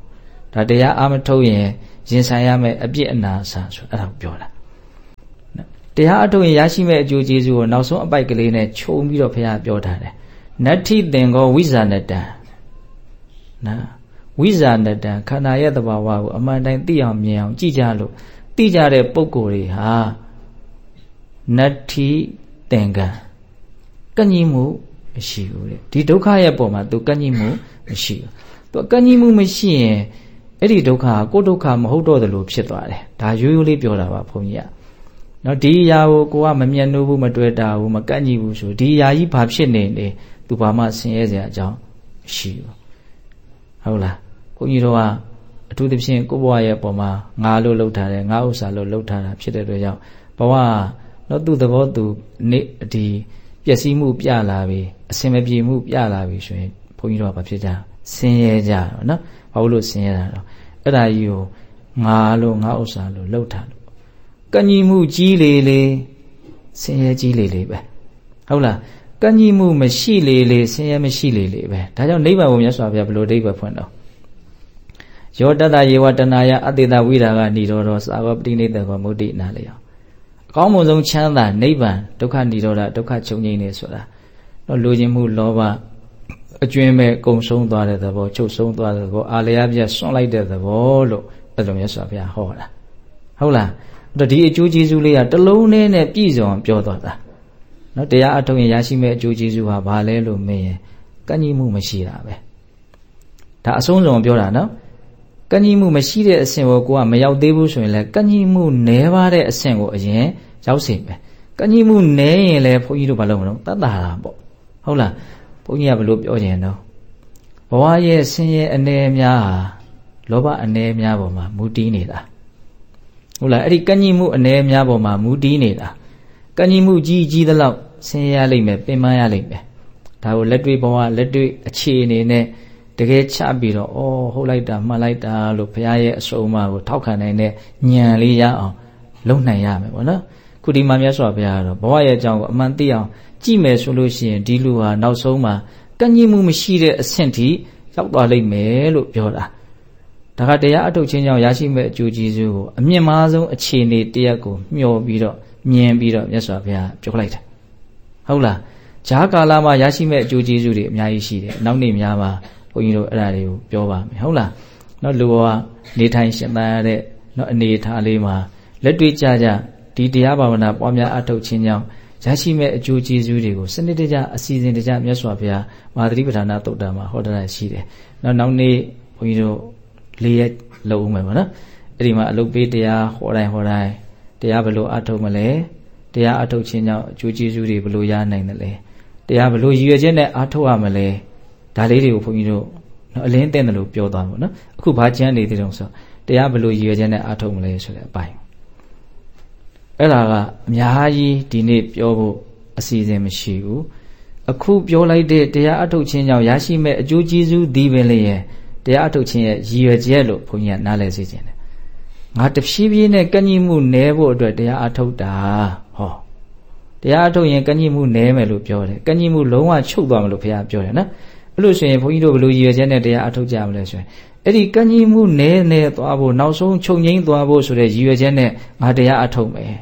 ဒါတရားအာမထုတ်ရင်ရင်ဆိုင်ရမယ်အပြစ်အနာဆာဆိုအဲ့ဒါကိုပြောတာတရားအထုတ်ရင်ရရှိမဲ့အကျိုးကျေးဇူးကိုနောက်ဆုံးအပိုက်ကလေးနဲ့ခြုံပြီးတော့ဘုရားပြောထားတယ်နတ္ထိသင်္ကောဝိဇာနတံနော်ဝိဇာနတံခန္ဓာရဲ့သဘာဝကိုအမှန်တိုင်းသိအောင်မြင်အောင်ကြည့်ကြလို့သိကြတဲ့ပုဂ္ဂိုလ်တွေဟာနတ္ထိသင်္ကံကန့်ညီမှုမရှိဘူးတဲ့ဒီဒုက္ခရဲ့ပုံမှာသူကန့်ညီမှုမရှိဘူးသူကန့်ညီမှုမရှိရင်အဲ့ဒီဒုက္ခကကိုယ်ဒုက္ခမဟုတ်တော့တယ်လို့ဖြစ်သွားတယ်ဒါရိုးရိုးလေးပြောတာပါဘုန်းကြီးကနော်ဒီအရာကိုကိုကမမျက်နှိုးဘူးမတွေ့တာဘူးမကန့်ညီဘူးဆိုဒီအရာကြီးဘာဖြစ်နေလဲသူဘာမှဆင်းရဲစရာအကြောင်းမရှိဘူးဟုတ်လားဘုန်းကြီးတို့ကအထူးသဖြင့်ကိုယ့်ဘဝရဲ့ပုံမှာငါလို့လှုပ်ထားတယ်ငါဥစ္စာလို့လှုပ်ထားတာဖြစ်တဲ့အတွက်ကြောင့်ဘဝနော်သူ့သဘောသူနေဒီပျက်စီးမှုပြလာပြီအစင်မပြေမှုပြလာပြီဆိုရင်ဘုန်းကြီးတို့ကဘာဖြစ်ကြဆင်းရဲကြတော့နော်ဘာလို့ဆင်းရဲတာတော့အဲ့ဒါကြီးကိုငါလို့ငါဥစ္စာလို့လှုပ်ထားလို့ကန့်ညီမှုကြီးလေလေဆင်းရဲကြီးလေလေပဲဟုတ်လားကန့်ညီမှုမရှိလေလေဆင်းရဲမရှိလေလေပဲဒါကြောင့်နိဗ္ဗာန်ကိုမြတ်စွာဘုရားဘယ်လိုအဓိပ္ပာယ်ဖွင့်တော့ယောတတယေဝတနာယအတ္တိတဝိရာဂနိရောဓောသာဝပတိနိတကောမုဒ္ဒိနာလေယောအကောင်းမွန်ဆုံးချမ်းသာနိဗ္ဗာန်ဒုက္ခနိရောဓဒုက္ခချုပ်ငြိမ်းနေဆိုတာတော့လိုချင်မှုလောဘအကျွင်းမဲ့ကုံဆုံးသွားတဲ့သဘောချုပ်ဆုံးသွားတဲ့သဘောအာလျာပြတ်ဆွန့်လိုက်တဲ့သဘောလို့အဲ့လိုမြတ်စွာဘုရားဟောတာဟုတ်လားအဲ့တော့ဒီအကျိုးကျေးဇူးလေးကတစ်လုံးနဲ့နဲ့ပြည့်စုံပြောသွားတာနော်တရားအထုတ်ရင်ရရှိမဲ့အကျိုးကျေးဇူးဟာဘာလဲလို့မေးရင်ကန့်ညီမှုမရှိတာပဲဒါအဆုံးစုံပြောတာနော်ကန့်ညီမှုမရှိတဲ့အဆင့်ကိုကိုကမရောက်သေးဘူးဆိုရင်လည်းကန့်ညီမှုနည်းပါတဲ့အဆင့်ကိုအရင်ရောက်စေပဲကန့်ညီမှုနည်းရင်လည်းဘုန်းကြီးတို့ဘာလုပ်မလို့တတ်တာတာပေါ့ဟုတ်လားဘုန်းကြီးကဘယ်လိုပြောကြရင်တော့ဘဝရဲ့ဆင်းရဲအနေများဟာလောဘအနေများပေါ်မှာမူတည်နေတာဟုတ်လားအဲ့ဒီကန့်ညီမှုအနေများပေါ်မှာမူတည်နေတာကန့်ညီမှုကြီးကြီးသလောက်ဆင်းရဲရလိမ့်မယ်ပင်ပန်းရလိမ့်မယ်ဒါကိုလက်တွေ့ဘဝလက်တွေ့အခြေအနေနဲ့တကယ်ချပြီးတော့အော်ဟုတ်လိုက်တာမှတ်လိုက်တာလို့ဘုရားရဲ့အဆုံးအမကိုထောက်ခံနိုင်တဲ့ဉာဏ်လေးရအောင်လုပ်နိုင်ရမယ်ပေါ့နော်ခုဒီမှာမြတ်စွာဘုရားကတော့ဘဝရဲ့အကြောင်းကိုအမှန်သိအောင်ကြည့်မယ်ဆိုလို့ရှိရင်ဒီလူဟာနောက်ဆုံးမှာကန့်ညီမှုမရှိတဲ့အဆင့်ထိရောက်သွားလိမ့်မယ်လို့ပြောတာဒါကတရားအထုတ်ခြင်းကြောင့်ရရှိမဲ့အကျိုးကျေးဇူးကိုအမြင့်မားဆုံးအခြေအနေတရက်ကိုမျှော်ပြီးတော့မြင်ပြီးတော့မြတ်စွာဘုရားပြောလိုက်တယ်ဟုတ်လားဂျားကာလမှာရရှိမဲ့အကျိုးကျေးဇူးတွေအများကြီးရှိတယ်နောက်နေ့များမှာဘုန်းကြီးတို့အဲ့ဒါတွေကိုပြောပါမယ်ဟုတ်လားနော်လူဘဝနေထိုင်ရှင်သန်ရတဲ့နော်အနေအထားလေးမှာလက်တွေ့ကြကြဒီတရားဘာဝနာပွားများအထုတ်ခြင်းကြောင့်ရရှိမဲ့အကျိုးကျေးဇူးတွေကိုစနစ်တကျအစီအစဉ်တကျမြတ်စွာဘုရားမဟာသတိပဋ္ဌာနာသုတ်တံမှာဟောတာရှိတယ်နော်နောက်နေ့ဘုန်းကြီးတို့လေးရက်လုံးဦးမယ်ပေါ့နော်အဲ့ဒီမှာအလုပ်ပေးတရားဟောတိုင်းဟောတိုင်းတရားဘယ်လိုအထုတ်မလဲတရားအထုတ်ခြင်းကြောင့်အကျိုးကျေးဇူးတွေဘယ်လိုရနိုင်တယ်လဲတရားဘယ်လိုရည်ရွယ်ချက်နဲ့အထုတ်ရမလဲဒါလေးတွေကိုဘုန်းကြီးတို့နော်အလင်းတဲ့တယ်လို့ပြောသွားမှာနော်အခုဘာကျမ်းနေသေးတုံးဆိုတရားဘယ်လိုရည်ရွယ်ချက်နဲ့အထုတ်မလဲဆိုတဲ့အပိုင်းအဲ့ဒါကအများကြီးဒီနေ့ပြောဖို့အစီအစဉ်မရှိဘူးအခုပြောလိုက်တဲ့တရားအထုတ်ခြင်းကြောင့်ရရှိမဲ့အကျိုးကျေးဇူးဒီပင်လေရဲ့တရားအထုတ်ခြင်းရဲ့ရည်ရွယ်ချက်လို့ဘုန်းကြီးကနားလည်စေခြင်းတယ်ငါတဖြည်းဖြည်းနဲ့ကန့်ညီမှုနည်းဖို့အတွက်တရားအထုတ်တာဟောတရားအထုတ်ရင်ကန့်ညီမှုနည်းမယ်လို့ပြောတယ်ကန့်ညီမှုလုံးဝချုပ်သွားမလို့ဘုရားပြောတယ်နော်အဲ့လိုဆိုရင်ဘုန်းကြီးတို့ဘယ်လိုရည်ရွယ်ချက်နဲ့တရားအထုတ်ကြမလဲဆိုရင်အဲ့ဒီကန့်ညီမှုနည်းနည်းသွားဖို့နောက်ဆုံးချုပ်ငိမ့်သွားဖို့ဆိုတဲ့ရည်ရွယ်ချက်နဲ့ငါတရားအထုတ်မယ်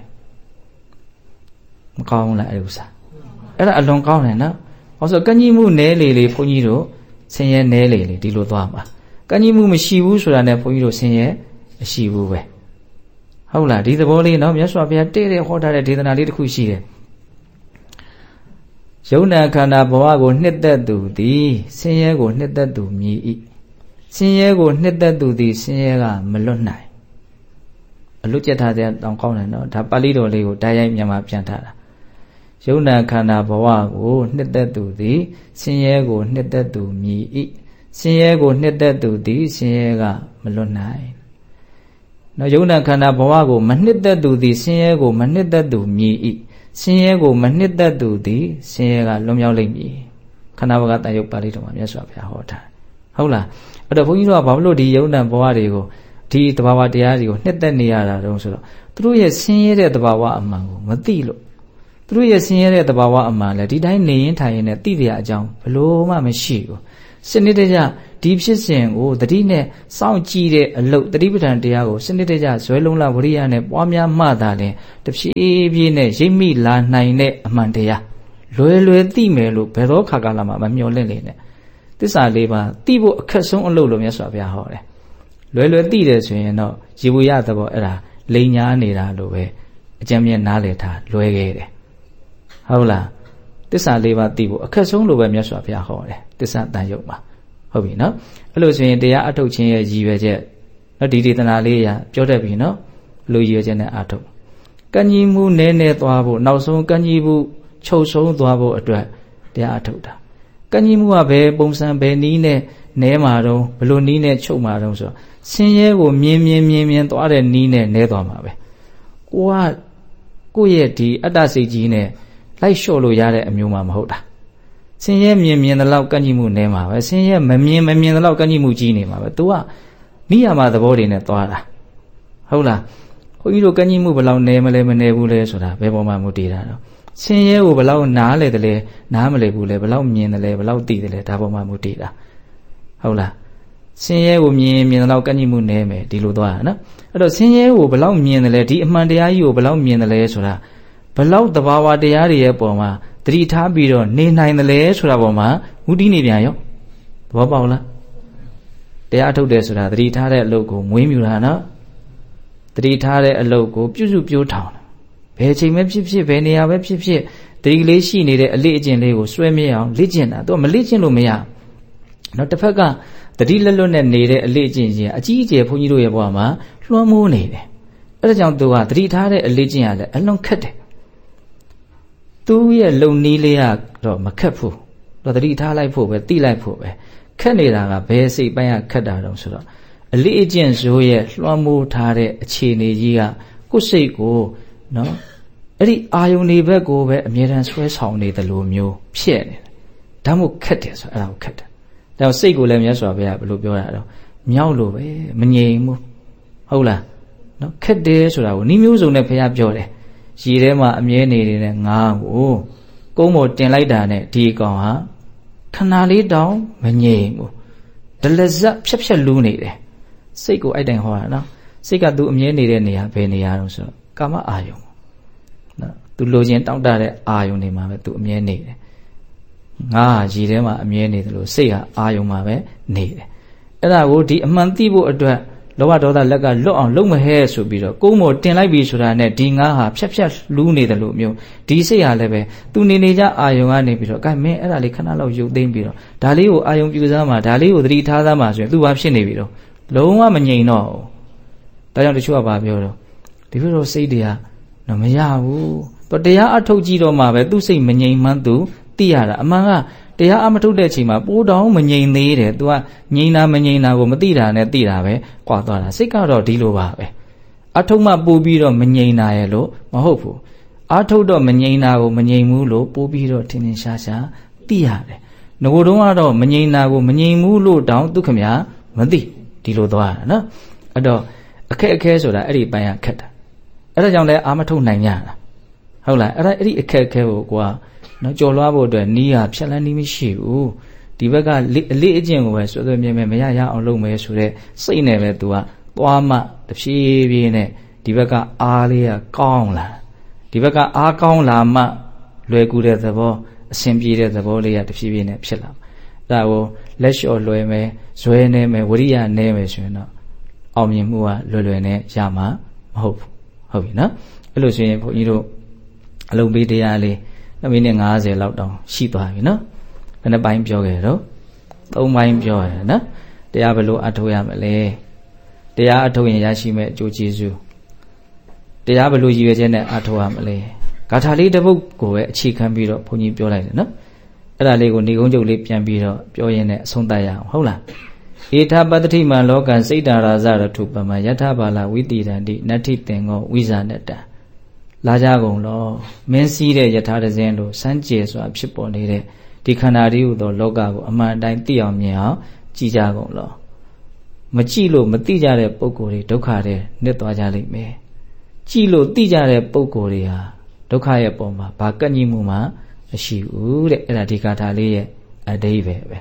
မကောင်းလားအဲ့ဥစ္စာအဲ့ဒါအလွန်ကောင်းတယ်နော်ဟောဆိုကန့်ညီမှုနည်းလေလေဘုန်းကြီးတို့ဆင်းရဲနည်းလေလေဒီလိုသွားမှာကန့်ညီမှုမရှိဘူးဆိုတာနဲ့ဘုန်းကြီးတို့ဆင်းရဲမရှိဘူးပဲဟုတ်လားဒီသဘောလေးနော်မြတ်စွာဘုရားတည့်တဲ့ဟောထားတဲ့ဒေသနာလေးတစ်ခုရှိတယ်ယုံနာခန္ဓာဘဝကိုနှစ်သက်သူသည်ဆင်းရဲကိုနှစ်သက်သူမြည်၏ဆင်းရဲကိုနှစ်သက်သူသည်ဆင်းရဲကမလွတ်နိုင်အလွတ်ကျက်ထားတဲ့တောင်ကောင်းတယ်နော်ဒါပါဠိတော်လေးကိုဓာတ်ရိုက်မြန်မာပြန်ထားတာယုံနာခန္ဓာဘဝကိုနှစ်သက်သူသည်ဆင်းရဲကိုနှစ်သက်သူမြည်၏ဆင်းရဲကိုနှစ်သက်သူသည်ဆင်းရဲကမလွတ်နိုင်နော်ယုံနာခန္ဓာဘဝကိုမနှစ်သက်သူသည်ဆင်းရဲကိုမနှစ်သက်သူမြည်၏ဆင်းရဲကိုမနှစ်သက်သူသည်ဆင်းရဲကလွန်မြောက်လိမ့်မည်ခန္ဓာဘဝတန်ရုပ်ပါဠိတော်မှာမြတ်စွာဘုရားဟောထားဟုတ်လားအဲ့တော့ဘုန်းကြီးတို့ကဘာလို့ဒီယုံနာဘဝတွေကိုဒီတဘာဝတရားတွေကိုနှစ်သက်နေရတာတုံးဆိုတော့သူတို့ရဲ့ဆင်းရဲတဲ့တဘာဝအမှန်ကိုမသိလို့သူတို့ရဲ့ဆင်းရဲတဲ့တဘာဝအမှန်လည်းဒီတိုင်းနေရင်ထိုင်ရင်လည်းသိတဲ့အကြောင်းဘလို့မှမရှိဘူးစနစ်တကျဒီဖြစ်စဉ်ကိုတတိနဲ့စောင့်ကြည့်တဲ့အလုပ်တတိပဋ္ဌာန်တရားကိုစနစ်တကျဇွဲလုံးလဝရိယနဲ့ပွားများမှသာလင်တဖြည်းဖြည်းနဲ့ရိပ်မိလာနိုင်တဲ့အမှန်တရားလွယ်လွယ်သိမယ်လို့ဘယ်တော့ခါကာလမှာမမျှော်လင့်လေနဲ့သစ္စာလေးပါးသိဖို့အခက်ဆုံးအလုပ်လို့မြတ်စွာဘုရားဟောတယ်လွယ်လွယ်သိတယ်ဆိုရင်တော့ရေဘူးရသဘောအဲ့ဒါလိန်ညာနေတာလို့ပဲအကျဉ်းမြဲနားလည်ထားလွယ်ခဲ့တယ်ဟုတ်လားသစ္စာလေးပါးသိဖို့အခက်ဆုံးလို့ပဲမြတ်စွာဘုရားဟောတယ်သစ္စာတန်ရုပ်မှာဟုတ်ပြီနော်အဲ့လိုဆိုရင်တရားအထုတ်ခြင်းရဲ့ရည်ရွယ်ချက်နော်ဒီဒေသနာလေးရပြောတတ်ပြီနော်လူရည်ရွယ်ချက်နဲ့အထုတ်ကံကြီးမှုနည်းနည်းသွားဖို့နောက်ဆုံးကံကြီးမှုချုပ်ဆုံးသွားဖို့အတွက်တရားအထုတ်တာကံကြီးမှုကဘယ်ပုံစံဘယ်နည်းနဲ့နဲမှာတော့ဘလို့နည်းနဲ့ချုပ်မှာတော့ဆိုတော့ဆင်းရဲကိုမြင်မြင်မြင်မြင်သွားတဲ့နည်းနဲ့နဲသွားမှာပဲကိုကကိုယ့်ရဲ့ဒီအတ္တစိတ်ကြီးနဲ့လိုက်လျှော့လို့ရတဲ့အမျိုးမှမဟုတ်တာဆင်းရဲမြင်မြင်တဲ့လောက်ကန့်ကြီးမှုနဲမှာပဲဆင်းရဲမမြင်မမြင်တဲ့လောက်ကန့်ကြီးမှုကြီးနေမှာပဲ तू ကနိယာမသဘောတွေနဲ့သွားတာဟုတ်လားခွန်ကြီးတို့ကန့်ကြီးမှုဘယ်လောက်နဲမလဲမနဲဘူးလဲဆိုတာဘယ်ပေါ်မှာမူတည်တာတော့ဆင်းရဲကိုဘယ်လောက်နားလဲတယ်လဲနားမလဲဘူးလဲဘယ်လောက်မြင်တယ်လဲဘယ်လောက်သိတယ်လဲဒါပေါ်မှာမူတည်တာဟုတ်လားဆင်းရဲကိုမြင်မြင်တဲ့လောက်ကန့်ကြီးမှုနဲမယ်ဒီလိုသွားတာနော်အဲ့တော့ဆင်းရဲကိုဘယ်လောက်မြင်တယ်လဲဒီအမှန်တရားကြီးကိုဘယ်လောက်မြင်တယ်လဲဆိုတာဘယ်လောက်သဘာဝတရားတွေရဲ့ပုံမှာတတိထားပြီးတော့နေနိုင်တယ်လဲဆိုတာပေါ်မှာဝုတိနေပြန်ရောသဘောပေါက်လားတရားထုတ်တယ်ဆိုတာတတိထားတဲ့အလုပ်ကိုမွေးမြူတာနော်တတိထားတဲ့အလုပ်ကိုပြုစုပြောထောင်ဘယ်ချိန်ပဲဖြစ်ဖြစ်ဘယ်နေရာပဲဖြစ်ဖြစ်တတိလေးရှိနေတဲ့အလေးအကျင့်လေးကိုစွဲမြဲအောင်လေ့ကျင့်တာသူကမလေ့ကျင့်လို့မရနော်တစ်ဖက်ကတတိလက်လွတ်နဲ့နေတဲ့အလေးအကျင့်ကြီးအကြီးအကျယ်ဘုန်းကြီးတို့ရဲ့ဘဝမှာလွှမ်းမိုးနေတယ်အဲဒါကြောင့်သူကတတိထားတဲ့အလေးကျင့်ရလဲအလွန်ခက်တယ်သူရဲ့လုံနီးလေးကတော့မခက်ဘူးတော့တတိထားလိုက်ဖို့ပဲတိလိုက်ဖို့ပဲခက်နေတာကဘယ်စိတ်ပိုင်းကခက်တာတော့ဆိုတော့အလေးအကျင့်ဇိုးရဲ့လွှမ်းမိုးထားတဲ့အခြေအနေကြီးကကိုယ်စိတ်ကိုနော်အဲ့ဒီအာယုန်တွေဘက်ကိုပဲအမြဲတမ်းဆွဲဆောင်နေတယ်လို့မျိုးဖြစ်နေတယ်ဒါမှမဟုတ်ခက်တယ်ဆိုအဲ့ဒါကိုခက်တယ်ဒါစိတ်ကိုလည်းမြတ်စွာဘုရားဘယ်လိုပြောတာတော့မြောက်လို့ပဲမငြိမ်ဘူးဟုတ်လားနော်ခက်တယ်ဆိုတာကိုနှီးမျိုးစုံနဲ့ဘုရားပြောတယ်ရေထဲမှာအမြဲနေနေတဲ့ငါးကိုကုန်းပေါ်တင်လိုက်တာနဲ့ဒီကောင်ဟာခဏလေးတောင်မငြိမ်ဘူးဒလဇက်ဖြက်ဖြက်လူးနေတယ်စိတ်ကိုအဲ့တိုင်ဟောတာနော်စိတ်ကသူအမြဲနေတဲ့နေရာဘယ်နေရာတော့ဆိုတော့ကာမအာယုံနော်သူလိုချင်တောင့်တတဲ့အာယုံတွေမှာပဲသူအမြဲနေတယ်ငါဟာရေထဲမှာအမြဲနေတယ်လို့စိတ်ဟာအာယုံမှာပဲနေတယ်အဲ့ဒါကိုဒီအမှန်သိဖို့အတွက်လောဘဒေါသလက်ကလွတ်အောင်လုံးမဟဲဆိုပြီးတော့ကုန်းပေါ်တင်လိုက်ပြီဆိုတာနဲ့ဒီငါဟာဖြက်ဖြက်လူးနေတယ်လို့မျိုးဒီစိတ်ဟာလည်းပဲသူနေနေကြအာယုံကနေပြီးတော့ကဲမင်းအဲ့ဒါလေးခဏလောက်ရုပ်သိမ်းပြီးတော့ဒါလေးကိုအာယုံပြူစားမှာဒါလေးကိုသတိထားသားမှာဆိုရင်သူဘာဖြစ်နေပြီတော့လုံးဝမငြိမ်တော့ဘူးဒါကြောင့်တချို့ကဘာပြောတော့ဒီလိုတော့စိတ်တွေကတော့မရဘူးတော့တရားအထုတ်ကြည့်တော့မှပဲသူ့စိတ်မငြိမ်မှန်းသူသိရတာအမှန်ကတရားအမထုတ်တဲ့အချိန်မှာပိုးတောင်မငြိမ်သေးတယ် तू ကငြိမ်တာမငြိမ်တာကိုမသိတာနဲ့သိတာပဲကွာသွားတာစိတ်ကတော့ဒီလိုပါပဲအထုတ်မှပိုးပြီးတော့မငြိမ်တာရဲ့လို့မဟုတ်ဘူးအထုတ်တော့မငြိမ်တာကိုမငြိမ်ဘူးလို့ပိုးပြီးတော့ထင်ထင်ရှားရှားသိရတယ်ငကိုတုံးကတော့မငြိမ်တာကိုမငြိမ်ဘူးလို့တောင်သူခမညာမသိဒီလိုသွားတာနော်အဲ့တော့အခက်အခဲဆိုတာအဲ့ဒီပိုင်းကခက်တာအဲ့ဒါကြောင့်လဲအာမထုတ်နိုင်ကြတာဟုတ်လားအဲ့ဒါအဲ့ဒီအခက်အခဲကိုကွာနော်ကြော်လွှားဖို့အတွက်နီးရဖြက်လန်းနီးမရှိဘူးဒီဘက်ကအလေးအကျင့်ကိုပဲစွဲစွဲမြဲမြဲမရရအောင်လုပ်မယ်ဆိုတဲ့စိတ်နဲ့ပဲ तू ကသွားမှတဖြည်းဖြည်းနဲ့ဒီဘက်ကအားလေးကကောင်းလာဒီဘက်ကအားကောင်းလာမှလွယ်ကူတဲ့သဘောအဆင်ပြေတဲ့သဘောလေးကတဖြည်းဖြည်းနဲ့ဖြစ်လာဒါကိုလက်လျှော့လွယ်မယ်ဇွဲနေမယ်ဝရိယနေမယ်ဆိုရင်တော့အောင်မြင်မှုကလွယ်လွယ်နဲ့ရမှာမဟုတ်ဘူးဟုတ်ပြီနော်အဲ့လိုဆိုရင်ဘုန်းကြီးတို့အလုံးပေးတရားလေးမိနစ်ငါးဆယ်လောက်တောင်ရှိသွားပြီနော်ဘယ်နှပိုင်းပြောခဲ့တော့သုံးပိုင်းပြောရတယ်နော်တရားဘယ်လိုအထောက်ရမလဲတရားအထုတ်ရင်ရရှိမဲ့အကျိုးကျေးဇူးတရားဘယ်လိုရည်ရွယ်ချက်နဲ့အထောက်ရမလဲဂါထာလေးတစ်ပုဒ်ကိုပဲအခြေခံပြီးတော့ဘုန်းကြီးပြောလိုက်တယ်နော်အဲ့ဒါလေးကိုဏိကုံးချုပ်လေးပြန်ပြီးတော့ပြောရင်းနဲ့အဆုံးသတ်ရအောင်ဟုတ်လားဧထပတ္တိမံလောကံစိတ်တရာဇရထုပမယထဘာလဝိတိတံတိနတ္ထိသင်္ဃောဝိဇာနတံလာကြကုန်လောမင်းစည်းတဲ့ယထာတဇင်းတို့စမ်းကြယ်စွာဖြစ်ပေါ်နေတဲ့ဒီခန္ဓာလေးဟူသောလောကကိုအမှန်တိုင်းသိအောင်မြင်အောင်ကြည်ကြကုန်လောမကြည့်လို့မသိကြတဲ့ပုဂ္ဂိုလ်တွေဒုက္ခတွေနှစ်သွားကြလိမ့်မယ်ကြည့်လို့သိကြတဲ့ပုဂ္ဂိုလ်တွေဟာဒုက္ခရဲ့ပုံမှာဘာကန့်ကြီးမှုမှမရှိဘူးတဲ့အဲ့ဒါဒီကာထာလေးရဲ့အဓိပ္ပာယ်ပဲ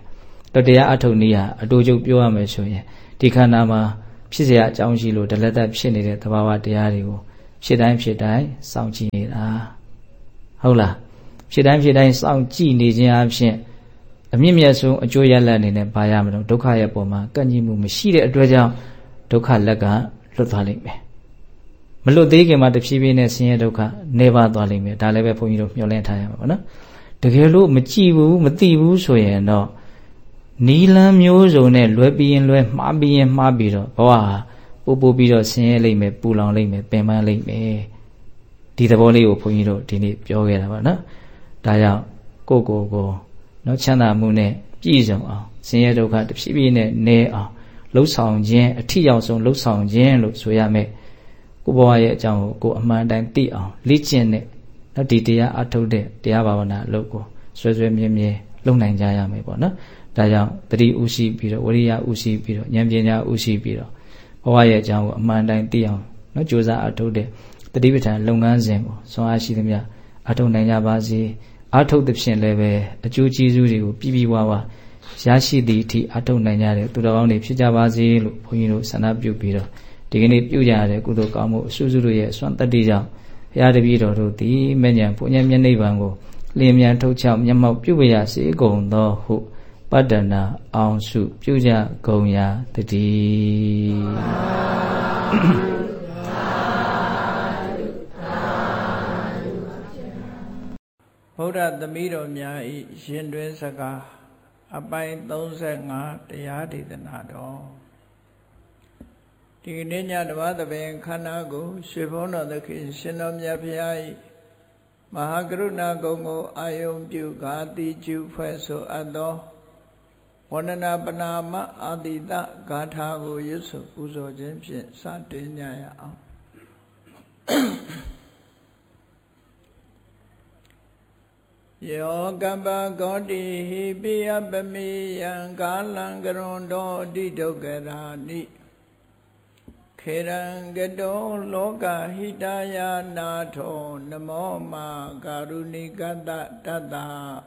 တော့တရားအထုတ်နည်းဟာအတူတူပြောရမယ်ဆိုရင်ဒီခန္ဓာမှာဖြစ်เสียအကြောင်းရှိလို့ဒလသက်ဖြစ်နေတဲ့သဘာဝတရားတွေကိုဖြစ်တိုင်းဖြစ်တိုင်းစောင့်ကြည့်နေတာဟုတ်လားဖြစ်တိုင်းဖြစ်တိုင်းစောင့်ကြည့်နေခြင်းအပြင်အမြင့်မြတ်ဆုံးအကျိုးရလဒ်အနေနဲ့ပါရမလို့ဒုက္ခရဲ့ပုံမှာကန့်ညီမှုမရှိတဲ့အတွက်ကြောင့်ဒုက္ခလက်ကလွတ်သွားလိမ့်မယ်မလွတ်သေးခင်မှာတဖြည်းဖြည်းနဲ့ဆင်းရဲဒုက္ခနေပါသွားလိမ့်မယ်ဒါလည်းပဲဘုန်းကြီးတို့မျှော်လင့်ထားရမှာပေါ့နော်တကယ်လို့မကြည့်ဘူးမသိဘူးဆိုရင်တော့နီလန်းမျိုးစုံနဲ့လွယ်ပြီးရင်လွယ်မှားပြီးရင်မှားပြီးတော့ဘဝဟာပို့ပို့ပြီးတော့ဆင်းရဲလိမ့်မယ်ပူလောင်လိမ့်မယ်ပင်ပန်းလိမ့်မယ်ဒီသဘောလေးကိုဘုန်းကြီးတို့ဒီနေ့ပြောခဲ့တာပါနော်ဒါကြောင့်ကိုယ့်ကိုယ်ကိုနော်ချမ်းသာမှုနဲ့ပြည့်စုံအောင်ဆင်းရဲဒုက္ခတဖြည်းဖြည်းနဲ့နည်းအောင်လှုပ်ဆောင်ခြင်းအထီရောက်ဆုံးလှုပ်ဆောင်ခြင်းလို့ဆိုရမယ်ကိုဘဝရဲ့အကြောင်းကိုကိုအမှန်တိုင်းသိအောင်လေ့ကျင့်တဲ့နော်ဒီတရားအထုတ်တဲ့တရားဘာဝနာအလုပ်ကိုဆွဲဆွဲမြဲမြဲလုပ်နိုင်ကြရမယ်ပေါ့နော်ဒါကြောင့်တတိဥရှိပြီးတော့ဝရိယဥရှိပြီးတော့ဉာဏ်ပညာဥရှိပြီးတော့ဘဝရဲ့အကြောင်းကိုအမှန်တိုင်းသိအောင်နော်ကြိုးစားအထုတ်တဲ့တတိပဋ္ဌာန်လုပ်ငန်းစဉ်ကိုဆွမ်းအားရှိသမျှအထုတ်နိုင်ကြပါစေအထုတ်သဖြင့်လည်းပဲအကျိုးကျေးဇူးတွေကိုပြည့်ပြည့်ဝဝရရှိသည့်အထိအထုတ်နိုင်ကြတဲ့သူတော်ကောင်းတွေဖြစ်ကြပါစေလို့ဘုန်းကြီးတို့ဆန္ဒပြုပြီးတော့ဒီကနေ့ပြုကြရတဲ့ကုသိုလ်ကောင်းမှုအစုစုတို့ရဲ့ဆွမ်းတတ္တိကြောင့်ဘုရားတပည့်တော်တို့သည်မဉ္ဇဉ်ဘုညမျက်နှိပ်ပံကိုလင်းမြန်ထုတ်ချောက်မျက်မှောက်ပြုပရစေကုန်သောဟုပတ္တနာအောင်စုပြုကြကုန်ရာတည်းဗုဒ္ဓသမီးတော်များဤရှင်တွင်စကားအပိုင်းသုံးဆယ့်ငါးတရားဒေသနာတော်ဒီနေ့ညဓမ္မသဘင်ခန္ဓာကိုရွှေဘုန်းတော်သခင်ရှင်တော်မြတ်ဖျားဤမဟာကရုဏာကုံကိုအာယုံပြုကာတိကျုဖွဲ့ဆိုအပ်သောဝန္ဒနာပနာမအာတိတဂါထာကိုရွတ်ဆိုပူဇော်ခြင်းဖြင့်စတင်ကြရအောင်ယောကပ္ပဂောတိဟိပိယပမိယံကာလံကရွန်တောအတိဒုက္ခရာနိခေရံကတောလောကဟိတယာနာထောနမောမာကာရုဏိကတတတ္တ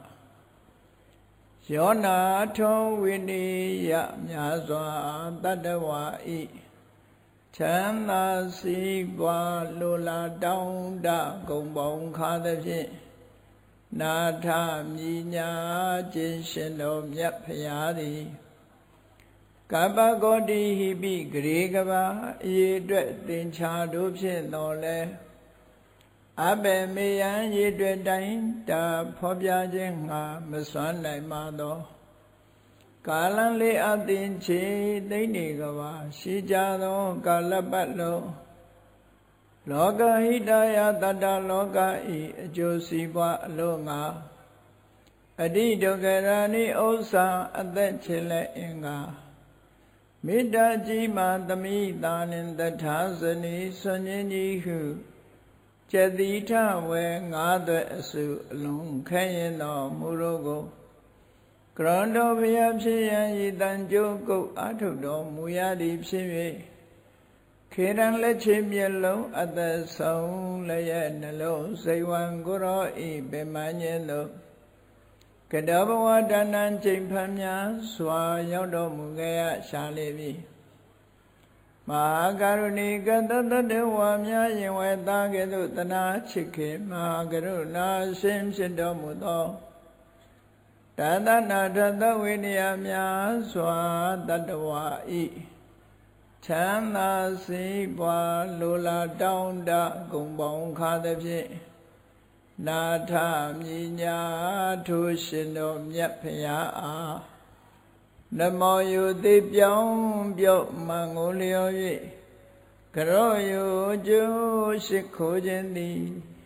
ယောနာထောဝိနိယမြာစွာတတ္တဝါဤချမ်းသာစီးပွားလိုလားတောင်းတဂုံပေါင်းခါသဖြင့်နာထမြညာခြင်းရှင်တော်မြတ်ဖရာသည်ကပ္ပဂောတိဟိပိဂရေကဘာအရေအတွက်သင်္ချာတို့ဖြင့်တော်လဲအဘေမေယံရေအတွက်တိုင်းတာဖော်ပြခြင်းငါမစွမ်းနိုင်ပါသောကာလလေးအသင်ချေသိမ့်နေကဘာရှိကြသောကာလပတ်လုံးလောကဟိတယတတ္တလောကဤအကျိုးစီးပွားအလို့ငါအတိဒုက္ခရာနိဥစ္စာအသက်ချေလက်အင်္ဂါမေတ္တာကြီးမှသမိတာနှင့်တထာဇနီဆွန်ခြင်းကြီးဟုကျတိထဝေငါးသွဲအစုအလုံးခဲရင်တော်မူတို့ကိုကရဏတော်ဘုရားဖြစ်ရန်ဤတန်ကြိုးကုတ်အာထုတော်မူရသည်ဖြစ်၍ခေရန်လက်ချေမျက်လုံးအသက်ဆုံးလည်းရဲ့နှလုံးစိတ်ဝံကိုရောဤပင်မညင်းတို့ကတဘဝတဏ္ဏချိန်ဖန်များစွာရောက်တော်မူခဲ့ရရှာလေပြီမဟာကရုဏီကတတတဝါများရင်ဝဲသားကဲ့သို့တနာချစ်ခင်မဟာကရုဏာရှင်ဖြစ်တော်မူသောတသနာထသဝိနည်းများစွာတတ္တဝါဤချမ်းသာစီးပွားလိုလားတောင်းတဂုံပေါင်းခါသဖြင့်နာထမြညာထိုရှင်တော်မြတ်ဖရာအားနမောယုတိပြောင်းပြုတ်မံကိုလျော်၍ကရောယုကျိုးရှိခိုးခြင်းသည်